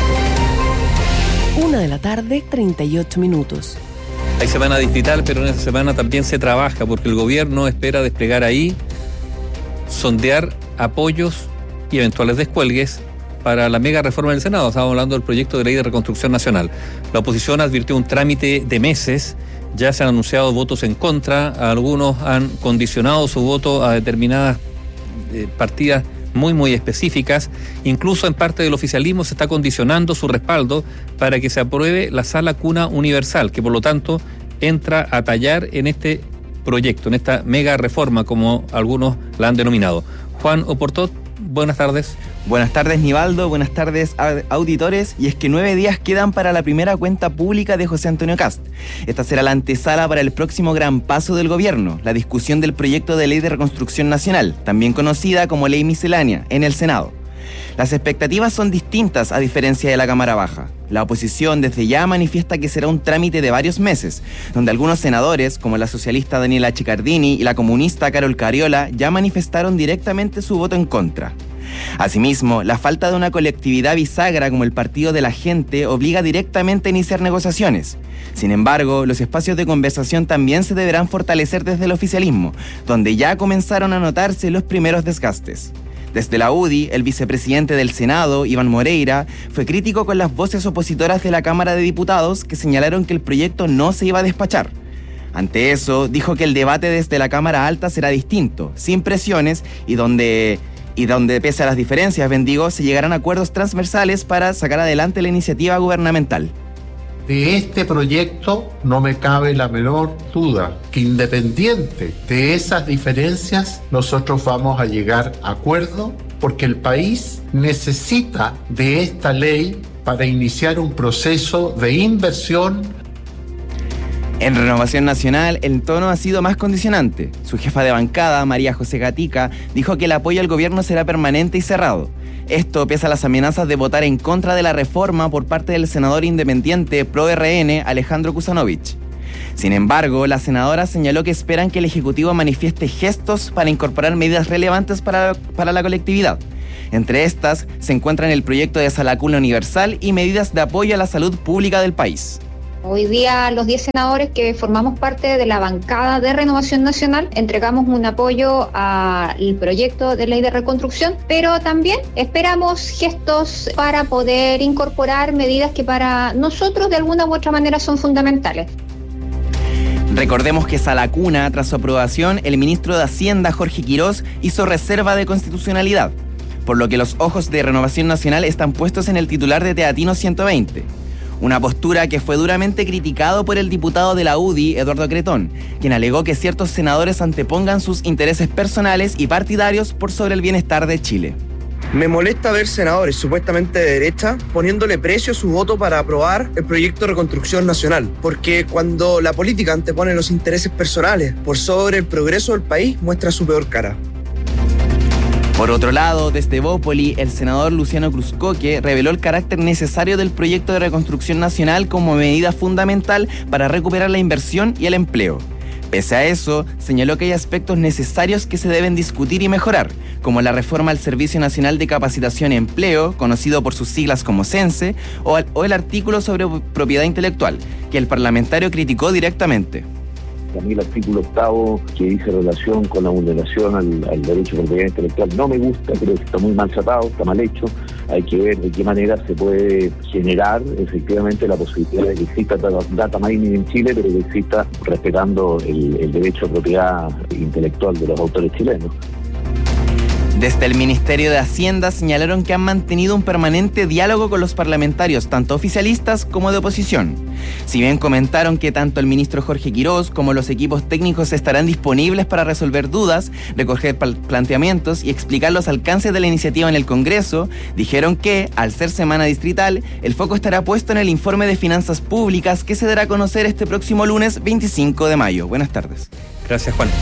Una de la tarde, treinta y ocho minutos. Hay semana distrital, pero en esa semana también se trabaja porque el gobierno espera desplegar ahí, sondear apoyos y eventuales descuelgues para la mega reforma del Senado. Estamos hablando del proyecto de ley de reconstrucción nacional. La oposición advirtió un trámite de meses. Ya se han anunciado votos en contra. Algunos han condicionado su voto a determinadas eh, partidas muy muy específicas. Incluso en parte del oficialismo se está condicionando su respaldo para que se apruebe la sala cuna universal, que por lo tanto entra a tallar en este proyecto, en esta mega reforma, como algunos la han denominado. Juan Oportot, buenas tardes. Buenas tardes, Nivaldo, buenas tardes, auditores. Y es que nueve días quedan para la primera cuenta pública de José Antonio Kast. Esta será la antesala para el próximo gran paso del gobierno, la discusión del proyecto de ley de reconstrucción nacional, también conocida como ley miscelánea, en el Senado. Las expectativas son distintas a diferencia de la Cámara Baja. La oposición desde ya manifiesta que será un trámite de varios meses, donde algunos senadores, como la socialista Daniela Chiccardini y la comunista Carol Cariola, ya manifestaron directamente su voto en contra. Asimismo, la falta de una colectividad bisagra como el Partido de la Gente obliga directamente a iniciar negociaciones. Sin embargo, los espacios de conversación también se deberán fortalecer desde el oficialismo, donde ya comenzaron a notarse los primeros desgastes. Desde la U D I, el vicepresidente del Senado, Iván Moreira, fue crítico con las voces opositoras de la Cámara de Diputados que señalaron que el proyecto no se iba a despachar. Ante eso, dijo que el debate desde la Cámara Alta será distinto, sin presiones y donde... y donde pese a las diferencias, bendigo, se llegarán a acuerdos transversales para sacar adelante la iniciativa gubernamental. de este proyecto no me cabe la menor duda que independiente de esas diferencias, nosotros vamos a llegar a acuerdo porque el país necesita de esta ley para iniciar un proceso de inversión. En Renovación Nacional, el tono ha sido más condicionante. Su jefa de bancada, María José Gatica, dijo que el apoyo al gobierno será permanente y cerrado. Esto pese a las amenazas de votar en contra de la reforma por parte del senador independiente Pro R N, Alejandro Kuzanovich. Sin embargo, la senadora señaló que esperan que el Ejecutivo manifieste gestos para incorporar medidas relevantes para, para la colectividad. Entre estas, se encuentran el proyecto de Sala Cuna Universal y medidas de apoyo a la salud pública del país. Hoy día los diez senadores que formamos parte de la bancada de Renovación Nacional entregamos un apoyo al proyecto de ley de reconstrucción, pero también esperamos gestos para poder incorporar medidas que para nosotros de alguna u otra manera son fundamentales. Recordemos que Sala Cuna, tras su aprobación, el ministro de Hacienda, Jorge Quirós, hizo reserva de constitucionalidad, por lo que los ojos de Renovación Nacional están puestos en el titular de Teatino ciento veinte. Una postura que fue duramente criticado por el diputado de la U D I, Eduardo Cretón, quien alegó que ciertos senadores antepongan sus intereses personales y partidarios por sobre el bienestar de Chile. Me molesta ver senadores supuestamente de derecha poniéndole precio a su voto para aprobar el proyecto de reconstrucción nacional, porque cuando la política antepone los intereses personales por sobre el progreso del país, muestra su peor cara. Por otro lado, desde Bópoli, el senador Luciano Cruzcoque reveló el carácter necesario del proyecto de reconstrucción nacional como medida fundamental para recuperar la inversión y el empleo. Pese a eso, señaló que hay aspectos necesarios que se deben discutir y mejorar, como la reforma al Servicio Nacional de Capacitación y Empleo, conocido por sus siglas como CENSE, o el artículo sobre propiedad intelectual, que el parlamentario criticó directamente. A mí el artículo octavo que dice relación con la vulneración al, al derecho de propiedad intelectual no me gusta, creo que está muy mal tratado, está mal hecho. Hay que ver de qué manera se puede generar efectivamente la posibilidad de que exista data mining en Chile, pero que exista respetando el, el derecho de propiedad intelectual de los autores chilenos. Desde el Ministerio de Hacienda señalaron que han mantenido un permanente diálogo con los parlamentarios, tanto oficialistas como de oposición. Si bien comentaron que tanto el ministro Jorge Quirós como los equipos técnicos estarán disponibles para resolver dudas, recoger planteamientos y explicar los alcances de la iniciativa en el Congreso, dijeron que, al ser semana distrital, el foco estará puesto en el informe de finanzas públicas que se dará a conocer este próximo lunes veinticinco de mayo. Buenas tardes. Gracias, Juan.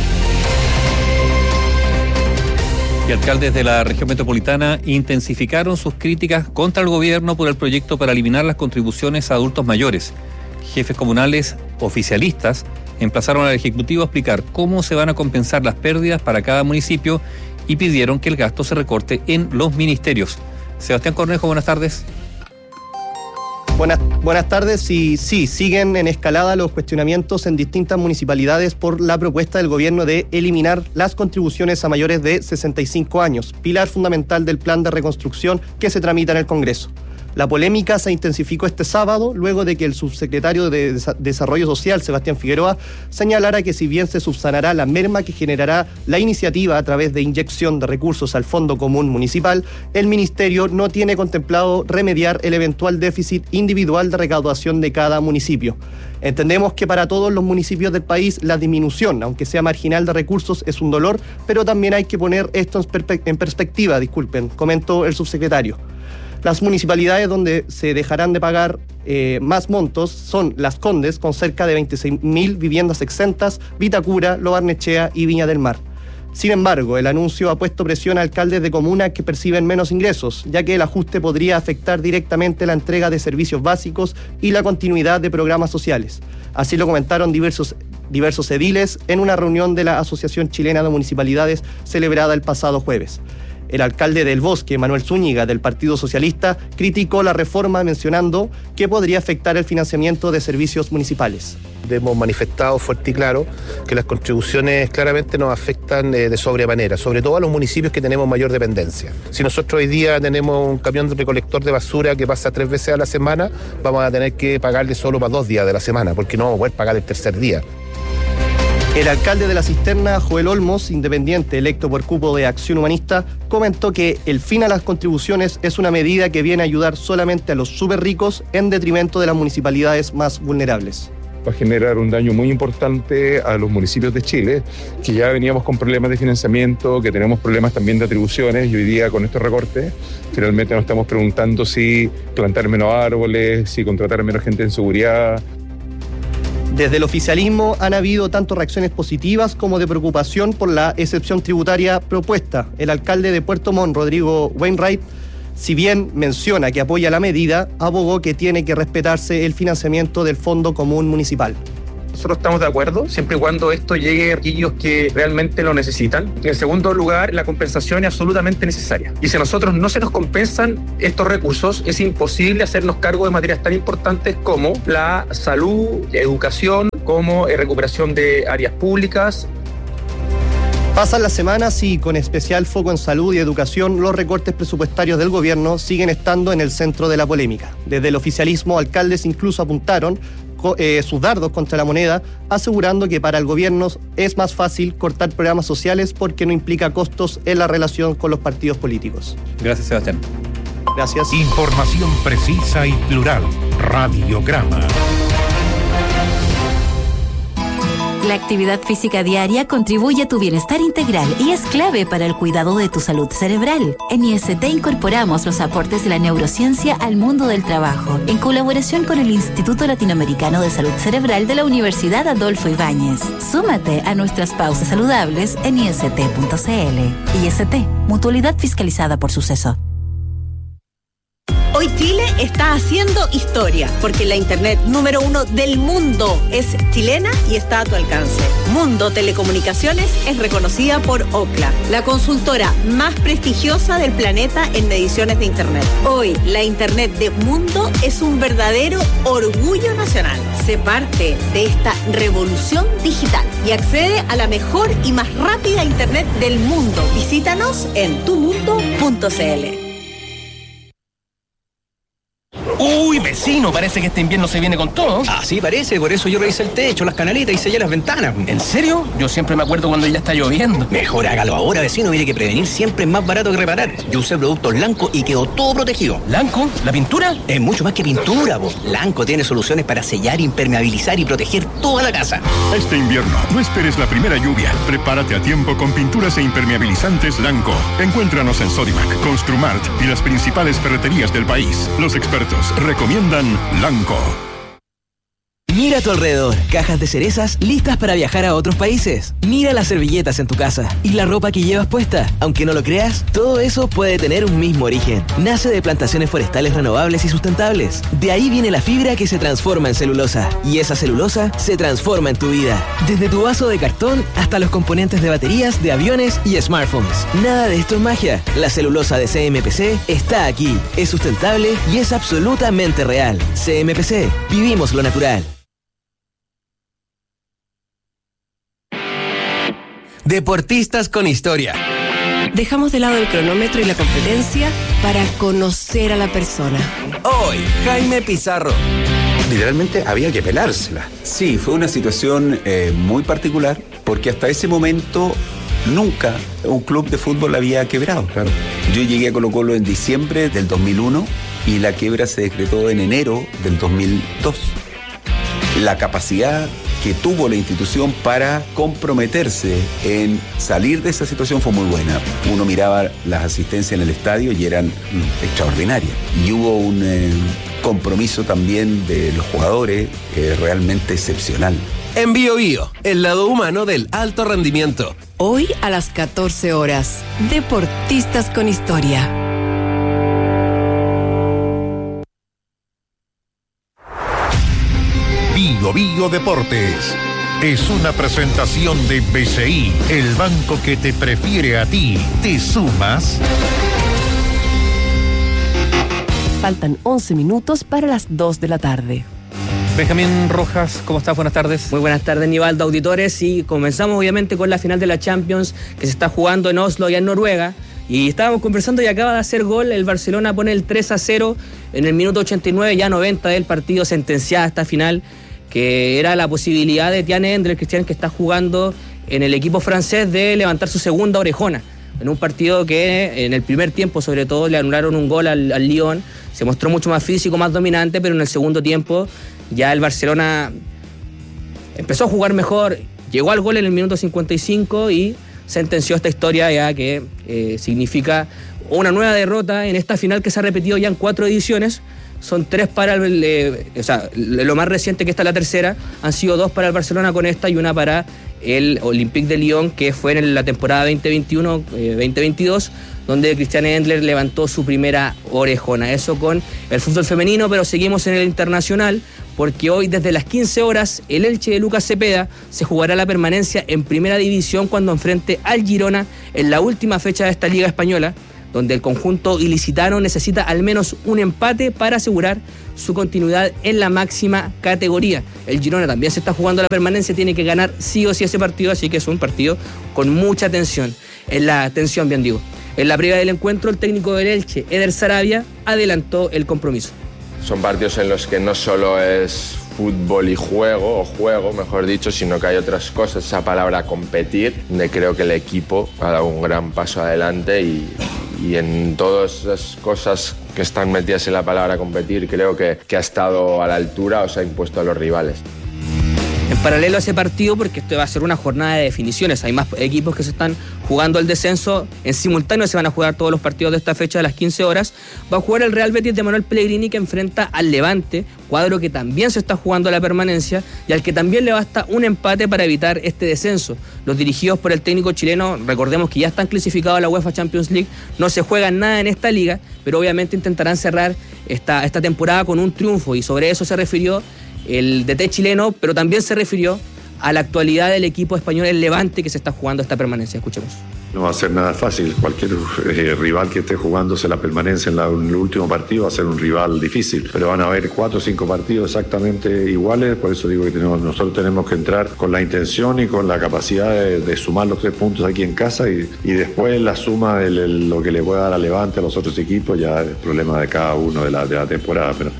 Y alcaldes de la región metropolitana intensificaron sus críticas contra el gobierno por el proyecto para eliminar las contribuciones a adultos mayores. Jefes comunales oficialistas emplazaron al Ejecutivo a explicar cómo se van a compensar las pérdidas para cada municipio y pidieron que el gasto se recorte en los ministerios. Sebastián Cornejo, buenas tardes. Buenas, buenas tardes. Y sí, siguen en escalada los cuestionamientos en distintas municipalidades por la propuesta del gobierno de eliminar las contribuciones a mayores de sesenta y cinco años, pilar fundamental del plan de reconstrucción que se tramita en el Congreso. La polémica se intensificó este sábado luego de que el subsecretario de Desarrollo Social, Sebastián Figueroa, señalara que si bien se subsanará la merma que generará la iniciativa a través de inyección de recursos al Fondo Común Municipal, el Ministerio no tiene contemplado remediar el eventual déficit individual de recaudación de cada municipio. Entendemos que para todos los municipios del país la disminución, aunque sea marginal de recursos, es un dolor, pero también hay que poner esto en, perspe- en perspectiva, disculpen, comentó el subsecretario. Las municipalidades donde se dejarán de pagar eh, más montos son Las Condes, con cerca de veintiséis mil viviendas exentas, Vitacura, Lo Barnechea y Viña del Mar. Sin embargo, el anuncio ha puesto presión a alcaldes de comunas que perciben menos ingresos, ya que el ajuste podría afectar directamente la entrega de servicios básicos y la continuidad de programas sociales. Así lo comentaron diversos, diversos ediles en una reunión de la Asociación Chilena de Municipalidades celebrada el pasado jueves. El alcalde del Bosque, Manuel Zúñiga, del Partido Socialista, criticó la reforma mencionando que podría afectar el financiamiento de servicios municipales. Hemos manifestado fuerte y claro que las contribuciones claramente nos afectan eh, de sobremanera, sobre todo a los municipios que tenemos mayor dependencia. Si nosotros hoy día tenemos un camión de recolector de basura que pasa tres veces a la semana, vamos a tener que pagarle solo para dos días de la semana, porque no vamos a poder pagar el tercer día. El alcalde de La Cisterna, Joel Olmos, independiente electo por cupo de Acción Humanista, comentó que el fin a las contribuciones es una medida que viene a ayudar solamente a los súper ricos en detrimento de las municipalidades más vulnerables. Va a generar un daño muy importante a los municipios de Chile, que ya veníamos con problemas de financiamiento, que tenemos problemas también de atribuciones, y hoy día con estos recortes finalmente nos estamos preguntando si plantar menos árboles, si contratar menos gente en seguridad. Desde el oficialismo han habido tanto reacciones positivas como de preocupación por la excepción tributaria propuesta. El alcalde de Puerto Montt, Rodrigo Wainwright, si bien menciona que apoya la medida, abogó que tiene que respetarse el financiamiento del Fondo Común Municipal. Nosotros estamos de acuerdo, siempre y cuando esto llegue a aquellos que realmente lo necesitan. En segundo lugar, la compensación es absolutamente necesaria. Y si a nosotros no se nos compensan estos recursos, es imposible hacernos cargo de materias tan importantes como la salud, la educación, como eh, recuperación de áreas públicas. Pasan las semanas y, con especial foco en salud y educación, los recortes presupuestarios del gobierno siguen estando en el centro de la polémica. Desde el oficialismo, alcaldes incluso apuntaron eh, sus dardos contra la moneda, asegurando que para el gobierno es más fácil cortar programas sociales porque no implica costos en la relación con los partidos políticos. Gracias, Sebastián. Gracias. Información precisa y plural. Radiograma. La actividad física diaria contribuye a tu bienestar integral y es clave para el cuidado de tu salud cerebral. En I S T incorporamos los aportes de la neurociencia al mundo del trabajo, en colaboración con el Instituto Latinoamericano de Salud Cerebral de la Universidad Adolfo Ibáñez. Súmate a nuestras pausas saludables en i s t punto c l. I S T, mutualidad fiscalizada por Suceso. Hoy Chile está haciendo historia, porque la internet número uno del mundo es chilena y está a tu alcance. Mundo Telecomunicaciones es reconocida por Ookla, la consultora más prestigiosa del planeta en mediciones de internet. Hoy, la internet de Mundo es un verdadero orgullo nacional. Sé parte de esta revolución digital y accede a la mejor y más rápida internet del mundo. Visítanos en tu mundo punto c l. Uy, vecino, parece que este invierno se viene con todo. Así parece, por eso yo revisé el techo, las canaletas y sellé las ventanas. ¿En serio? Yo siempre me acuerdo cuando ya está lloviendo. Mejor hágalo ahora, vecino, mire que prevenir siempre es más barato que reparar. Yo usé productos Lanco y quedó todo protegido. ¿Lanco? ¿La pintura? Es mucho más que pintura, vos. Lanco tiene soluciones para sellar, impermeabilizar y proteger toda la casa. Este invierno, no esperes la primera lluvia. Prepárate a tiempo con pinturas e impermeabilizantes Lanco. Encuéntranos en Sodimac, Construmart y las principales ferreterías del país. Los expertos recomiendan Lanco. Mira a tu alrededor, cajas de cerezas listas para viajar a otros países. Mira las servilletas en tu casa y la ropa que llevas puesta. Aunque no lo creas, todo eso puede tener un mismo origen. Nace de plantaciones forestales renovables y sustentables. De ahí viene la fibra que se transforma en celulosa. Y esa celulosa se transforma en tu vida. Desde tu vaso de cartón hasta los componentes de baterías, de aviones y smartphones. Nada de esto es magia. La celulosa de C M P C está aquí. Es sustentable y es absolutamente real. C M P C. Vivimos lo natural. Deportistas con historia. Dejamos de lado el cronómetro y la competencia para conocer a la persona. Hoy, Jaime Pizarro. Literalmente había que pelársela. Sí, fue una situación eh, muy particular, porque hasta ese momento nunca un club de fútbol había quebrado. Claro. Yo llegué a Colo Colo en diciembre del dos mil uno y la quiebra se decretó en enero del dos mil dos. La capacidad que tuvo la institución para comprometerse en salir de esa situación fue muy buena. Uno miraba las asistencias en el estadio y eran mm, extraordinarias. Y hubo un eh, compromiso también de los jugadores eh, realmente excepcional. En Bio Bio, el lado humano del alto rendimiento. Hoy a las catorce horas, Deportistas con historia. Bio Bio Deportes es una presentación de B C I, el banco que te prefiere a ti. ¿Te sumas? Faltan once minutos para las dos de la tarde. Benjamín Rojas, ¿cómo estás? Buenas tardes. Muy buenas tardes, Nivaldo, auditores. Y comenzamos obviamente con la final de la Champions que se está jugando en Oslo, allá en Noruega. Y estábamos conversando y acaba de hacer gol. El Barcelona pone el tres a cero en el minuto ochenta y nueve, ya noventa del partido, sentenciada esta final. que era la posibilidad de Tian Endler, Cristian, que está jugando en el equipo francés, de levantar su segunda orejona. En un partido que en el primer tiempo, sobre todo, le anularon un gol al, al Lyon. Se mostró mucho más físico, más dominante, pero en el segundo tiempo ya el Barcelona empezó a jugar mejor, llegó al gol en el minuto cincuenta y cinco y sentenció esta historia ya que eh, significa una nueva derrota en esta final que se ha repetido ya en cuatro ediciones. Son tres para el... Eh, o sea, lo más reciente, que esta es la tercera, han sido dos para el Barcelona con esta y una para el Olympique de Lyon, que fue en la temporada veinte veintiuno veinte veintidós, donde Christian Endler levantó su primera orejona. Eso con el fútbol femenino, pero seguimos en el internacional, porque hoy desde las quince horas el Elche de Lucas Cepeda se jugará la permanencia en primera división cuando enfrente al Girona en la última fecha de esta liga española, donde el conjunto ilicitano necesita al menos un empate para asegurar su continuidad en la máxima categoría. El Girona también se está jugando la permanencia, tiene que ganar sí o sí ese partido, así que es un partido con mucha tensión. En la tensión, bien digo. En la previa del encuentro, el técnico del Elche, Eder Sarabia, adelantó el compromiso. Son partidos en los que no solo es fútbol y juego, o juego, mejor dicho, sino que hay otras cosas, esa palabra competir, donde creo que el equipo ha dado un gran paso adelante y, y en todas esas cosas que están metidas en la palabra competir, creo que, que ha estado a la altura o se ha impuesto a los rivales. En paralelo a ese partido, porque esto va a ser una jornada de definiciones, hay más equipos que se están jugando el descenso, en simultáneo se van a jugar todos los partidos de esta fecha a las quince horas, va a jugar el Real Betis de Manuel Pellegrini, que enfrenta al Levante, cuadro que también se está jugando la permanencia y al que también le basta un empate para evitar este descenso. Los dirigidos por el técnico chileno, recordemos que ya están clasificados a la UEFA Champions League, no se juegan nada en esta liga, pero obviamente intentarán cerrar esta, esta temporada con un triunfo, y sobre eso se refirió el D T chileno, pero también se refirió a la actualidad del equipo español, el Levante, que se está jugando esta permanencia. Escuchemos. No va a ser nada fácil. Cualquier eh, rival que esté jugándose la permanencia en, la, en el último partido va a ser un rival difícil, pero van a haber cuatro o cinco partidos exactamente iguales. Por eso digo que tenemos, nosotros tenemos que entrar con la intención y con la capacidad de, de sumar los tres puntos aquí en casa, y, y después la suma de lo que le pueda dar a Levante a los otros equipos ya es el problema de cada uno de la, de la temporada. Pero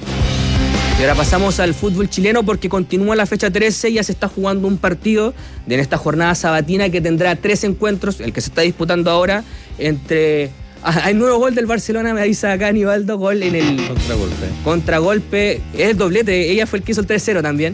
Y ahora pasamos al fútbol chileno, porque continúa la fecha trece y ya se está jugando un partido de en esta jornada sabatina que tendrá tres encuentros, el que se está disputando ahora entre... Ah, hay nuevo gol del Barcelona, me avisa acá Aníbaldo, gol en el... Contragolpe. Contragolpe, es el doblete, ella fue el que hizo el tres cero también.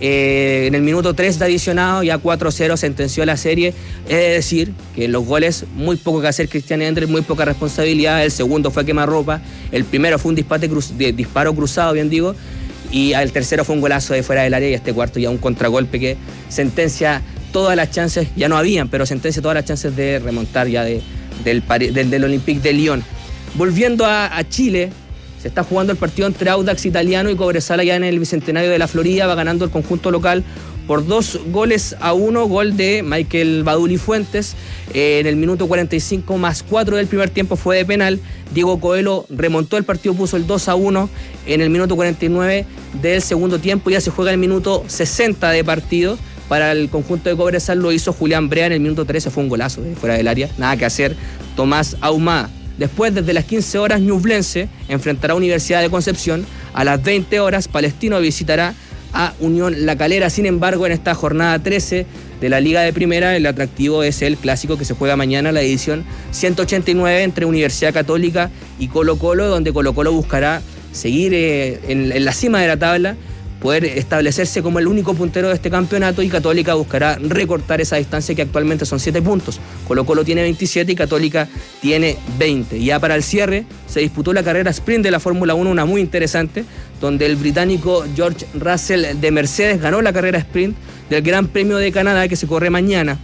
Eh, en el minuto tres de adicionado, ya cuatro cero sentenció la serie. Es decir, que los goles, muy poco que hacer Christian Endler, muy poca responsabilidad. El segundo fue quemarropa, el primero fue un disparo, cruz, de, disparo cruzado, bien digo, y el tercero fue un golazo de fuera del área, y este cuarto ya un contragolpe que sentencia todas las chances, ya no habían, pero sentencia todas las chances de remontar ya de, del, del, del Olympique de Lyon. Volviendo a, a Chile, se está jugando el partido entre Audax Italiano y Cobresal allá en el Bicentenario de la Florida. Va ganando el conjunto local por dos goles a uno, gol de Michael Baduli Fuentes. Eh, en el minuto cuarenta y cinco más cuatro del primer tiempo fue de penal. Diego Coelho remontó el partido, puso el dos a uno en el minuto cuarenta y nueve del segundo tiempo. Ya se juega el minuto sesenta de partido. Para el conjunto de Cobresal lo hizo Julián Brea en el minuto trece, fue un golazo de fuera del área. Nada que hacer, Tomás Ahumada. Después, desde las quince horas, Ñublense enfrentará a Universidad de Concepción. A las veinte horas, Palestino visitará a Unión La Calera. Sin embargo, en esta jornada trece de la Liga de Primera, el atractivo es el clásico que se juega mañana, la edición ciento ochenta y nueve entre Universidad Católica y Colo Colo, donde Colo Colo buscará seguir eh, en, en la cima de la tabla, poder establecerse como el único puntero de este campeonato, y Católica buscará recortar esa distancia, que actualmente son siete puntos. Colo Colo tiene veintisiete y Católica tiene veinte. Ya para el cierre se disputó la carrera sprint de la Fórmula uno, una muy interesante, donde el británico George Russell de Mercedes ganó la carrera sprint del Gran Premio de Canadá, que se corre mañana.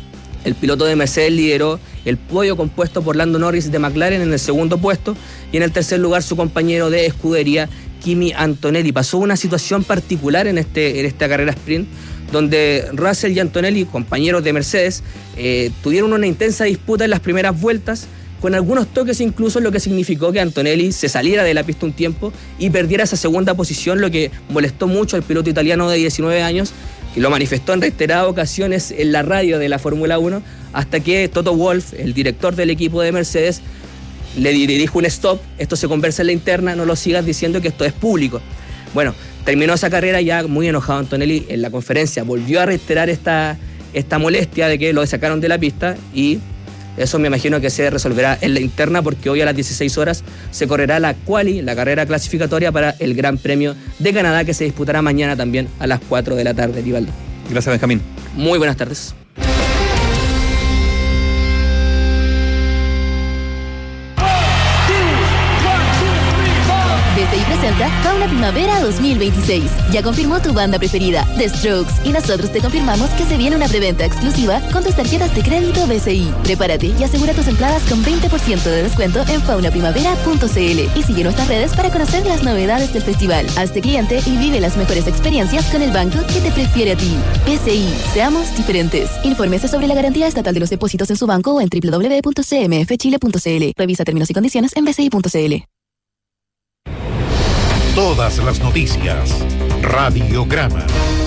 El piloto de Mercedes lideró el podio, compuesto por Lando Norris de McLaren en el segundo puesto, y en el tercer lugar su compañero de escudería Kimi Antonelli. Pasó una situación particular en, este, en esta carrera sprint, donde Russell y Antonelli, compañeros de Mercedes, eh, tuvieron una intensa disputa en las primeras vueltas, con algunos toques incluso, lo que significó que Antonelli se saliera de la pista un tiempo y perdiera esa segunda posición, lo que molestó mucho al piloto italiano de diecinueve años, que lo manifestó en reiteradas ocasiones en la radio de la Fórmula uno, hasta que Toto Wolff, el director del equipo de Mercedes, le dijo un stop, esto se conversa en la interna, no lo sigas diciendo que esto es público. Bueno, Terminó esa carrera ya muy enojado Antonelli en la conferencia, volvió a reiterar esta, esta molestia de que lo sacaron de la pista y eso me imagino que se resolverá en la interna porque hoy a las dieciséis horas se correrá la quali, la carrera clasificatoria para el Gran Premio de Canadá que se disputará mañana también a las cuatro de la tarde, Rivaldo. Gracias, Benjamín. Muy buenas tardes. B C I presenta Fauna Primavera dos mil veintiséis. Ya confirmó tu banda preferida, The Strokes, y nosotros te confirmamos que se viene una preventa exclusiva con tus tarjetas de crédito B C I. Prepárate y asegura tus entradas con veinte por ciento de descuento en fauna primavera punto c l y sigue nuestras redes para conocer las novedades del festival. Hazte cliente y vive las mejores experiencias con el banco que te prefiere a ti. B C I, seamos diferentes. Infórmese sobre la garantía estatal de los depósitos en su banco o en doble u doble u doble u punto c m f chile punto c l. Revisa términos y condiciones en b c i punto c l. Todas las noticias. Radiograma.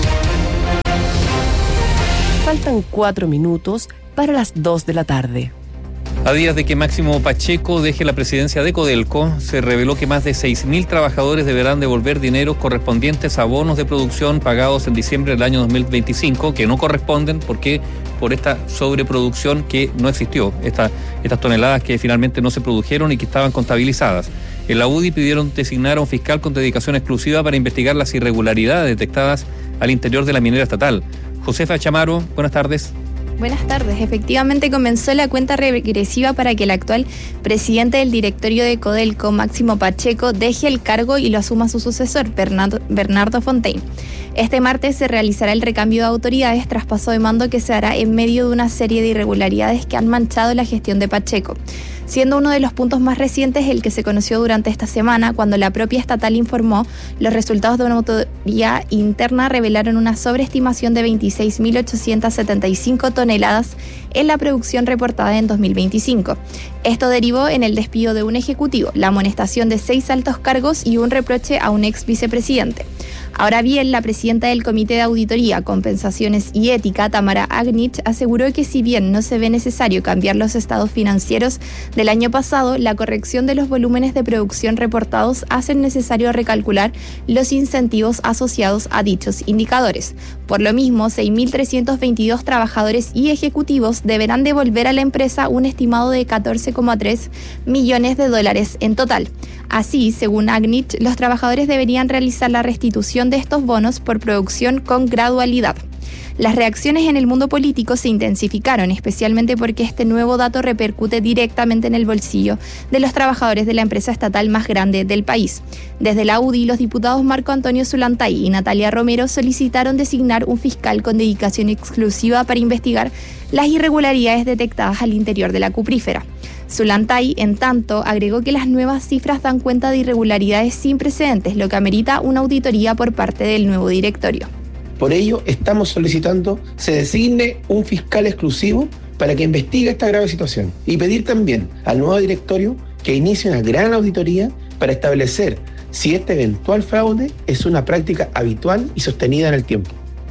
Faltan cuatro minutos para las dos de la tarde. A días de que Máximo Pacheco deje la presidencia de Codelco, se reveló que más de seis mil trabajadores deberán devolver dineros correspondientes a bonos de producción pagados en diciembre del año dos mil veinticinco, que no corresponden porque por esta sobreproducción que no existió, esta, estas toneladas que finalmente no se produjeron y que estaban contabilizadas. En la U D I pidieron designar a un fiscal con dedicación exclusiva para investigar las irregularidades detectadas al interior de la minera estatal. Josefa Chamaro, buenas tardes. Buenas tardes. Efectivamente comenzó la cuenta regresiva para que el actual presidente del directorio de Codelco, Máximo Pacheco, deje el cargo y lo asuma su sucesor, Bernardo, Bernardo Fontaine. Este martes se realizará el recambio de autoridades tras paso de mando que se hará en medio de una serie de irregularidades que han manchado la gestión de Pacheco, siendo uno de los puntos más recientes el que se conoció durante esta semana, cuando la propia estatal informó los resultados de una auditoría interna revelaron una sobreestimación de veintiséis mil ochocientas setenta y cinco toneladas en la producción reportada en dos mil veinticinco. Esto derivó en el despido de un ejecutivo, la amonestación de seis altos cargos y un reproche a un ex vicepresidente. Ahora bien, la presidenta del Comité de Auditoría, Compensaciones y Ética, Tamara Agnich, aseguró que si bien no se ve necesario cambiar los estados financieros del año pasado, la corrección de los volúmenes de producción reportados hace necesario recalcular los incentivos asociados a dichos indicadores. Por lo mismo, seis mil trescientos veintidós trabajadores y ejecutivos deberán devolver a la empresa un estimado de catorce coma tres millones de dólares en total. Así, según Agnich, los trabajadores deberían realizar la restitución de estos bonos por producción con gradualidad. Las reacciones en el mundo político se intensificaron, especialmente porque este nuevo dato repercute directamente en el bolsillo de los trabajadores de la empresa estatal más grande del país. Desde la U D I, los diputados Marco Antonio Zulantay y Natalia Romero solicitaron designar un fiscal con dedicación exclusiva para investigar las irregularidades detectadas al interior de la cuprífera. Zulantay, en tanto, agregó que las nuevas cifras dan cuenta de irregularidades sin precedentes, lo que amerita una auditoría por parte del nuevo directorio. Por ello, estamos solicitando se designe un fiscal exclusivo para que investigue esta grave situación y pedir también al nuevo directorio que inicie una gran auditoría para establecer si este eventual fraude es una práctica habitual y sostenida en el tiempo.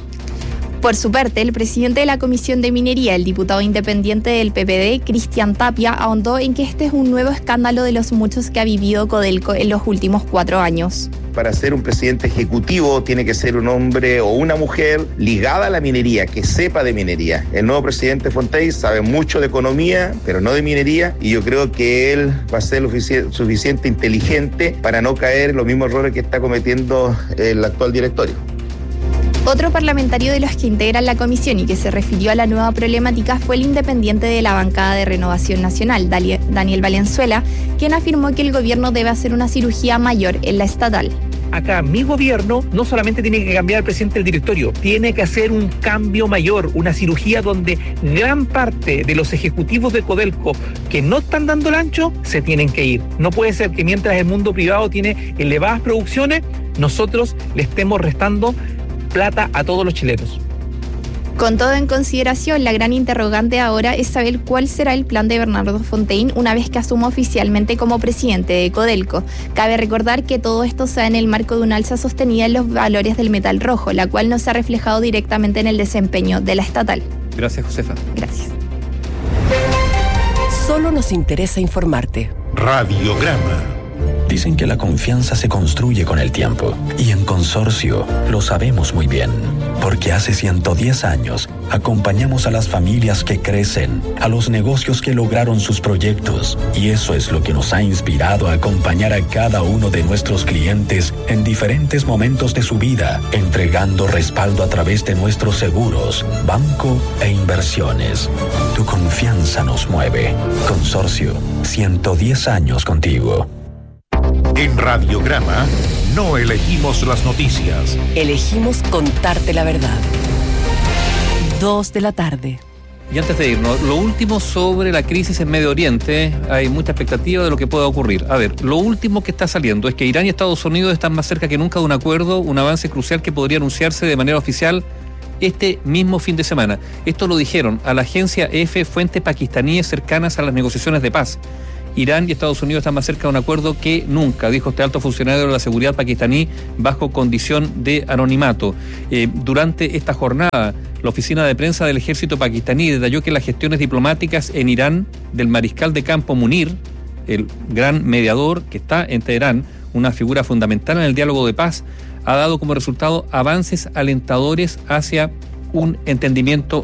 Por su parte, el presidente de la Comisión de Minería, el diputado independiente del P P D, Cristian Tapia, ahondó en que este es un nuevo escándalo de los muchos que ha vivido Codelco en los últimos cuatro años. Para ser un presidente ejecutivo tiene que ser un hombre o una mujer ligada a la minería, que sepa de minería. El nuevo presidente Fontaine sabe mucho de economía, pero no de minería, y yo creo que él va a ser lo suficiente inteligente para no caer en los mismos errores que está cometiendo el actual directorio. Otro parlamentario de los que integran la comisión y que se refirió a la nueva problemática fue el independiente de la bancada de Renovación Nacional, Daniel Valenzuela, quien afirmó que el gobierno debe hacer una cirugía mayor en la estatal. Acá mi gobierno no solamente tiene que cambiar al presidente del directorio, tiene que hacer un cambio mayor, una cirugía donde gran parte de los ejecutivos de Codelco que no están dando el ancho se tienen que ir. No puede ser que mientras el mundo privado tiene elevadas producciones, nosotros le estemos restando plata a todos los chilenos. Con todo en consideración, la gran interrogante ahora es saber cuál será el plan de Bernardo Fontaine una vez que asuma oficialmente como presidente de Codelco. Cabe recordar que todo esto se da en el marco de una alza sostenida en los valores del metal rojo, la cual no se ha reflejado directamente en el desempeño de la estatal. Gracias, Josefa. Gracias. Solo nos interesa informarte. Radiograma. dicen que la confianza se construye con el tiempo. Y en Consorcio lo sabemos muy bien. Porque hace ciento diez años acompañamos a las familias que crecen, a los negocios que lograron sus proyectos. Y eso es lo que nos ha inspirado a acompañar a cada uno de nuestros clientes en diferentes momentos de su vida, entregando respaldo a través de nuestros seguros, banco e inversiones. Tu confianza nos mueve. Consorcio, ciento diez años contigo. En Radiograma no elegimos las noticias. Elegimos contarte la verdad. Dos de la tarde. Y antes de irnos, lo último sobre la crisis en Medio Oriente, hay mucha expectativa de lo que pueda ocurrir. A ver, lo último que está saliendo es que Irán y Estados Unidos están más cerca que nunca de un acuerdo, un avance crucial que podría anunciarse de manera oficial este mismo fin de semana. Esto lo dijeron a la agencia E F fuentes pakistaníes cercanas a las negociaciones de paz. Irán y Estados Unidos están más cerca de un acuerdo que nunca, dijo este alto funcionario de la seguridad pakistaní bajo condición de anonimato. Eh, durante esta jornada, la oficina de prensa del ejército pakistaní detalló que las gestiones diplomáticas en Irán del mariscal de campo Munir, el gran mediador que está en Teherán, una figura fundamental en el diálogo de paz, ha dado como resultado avances alentadores hacia un entendimiento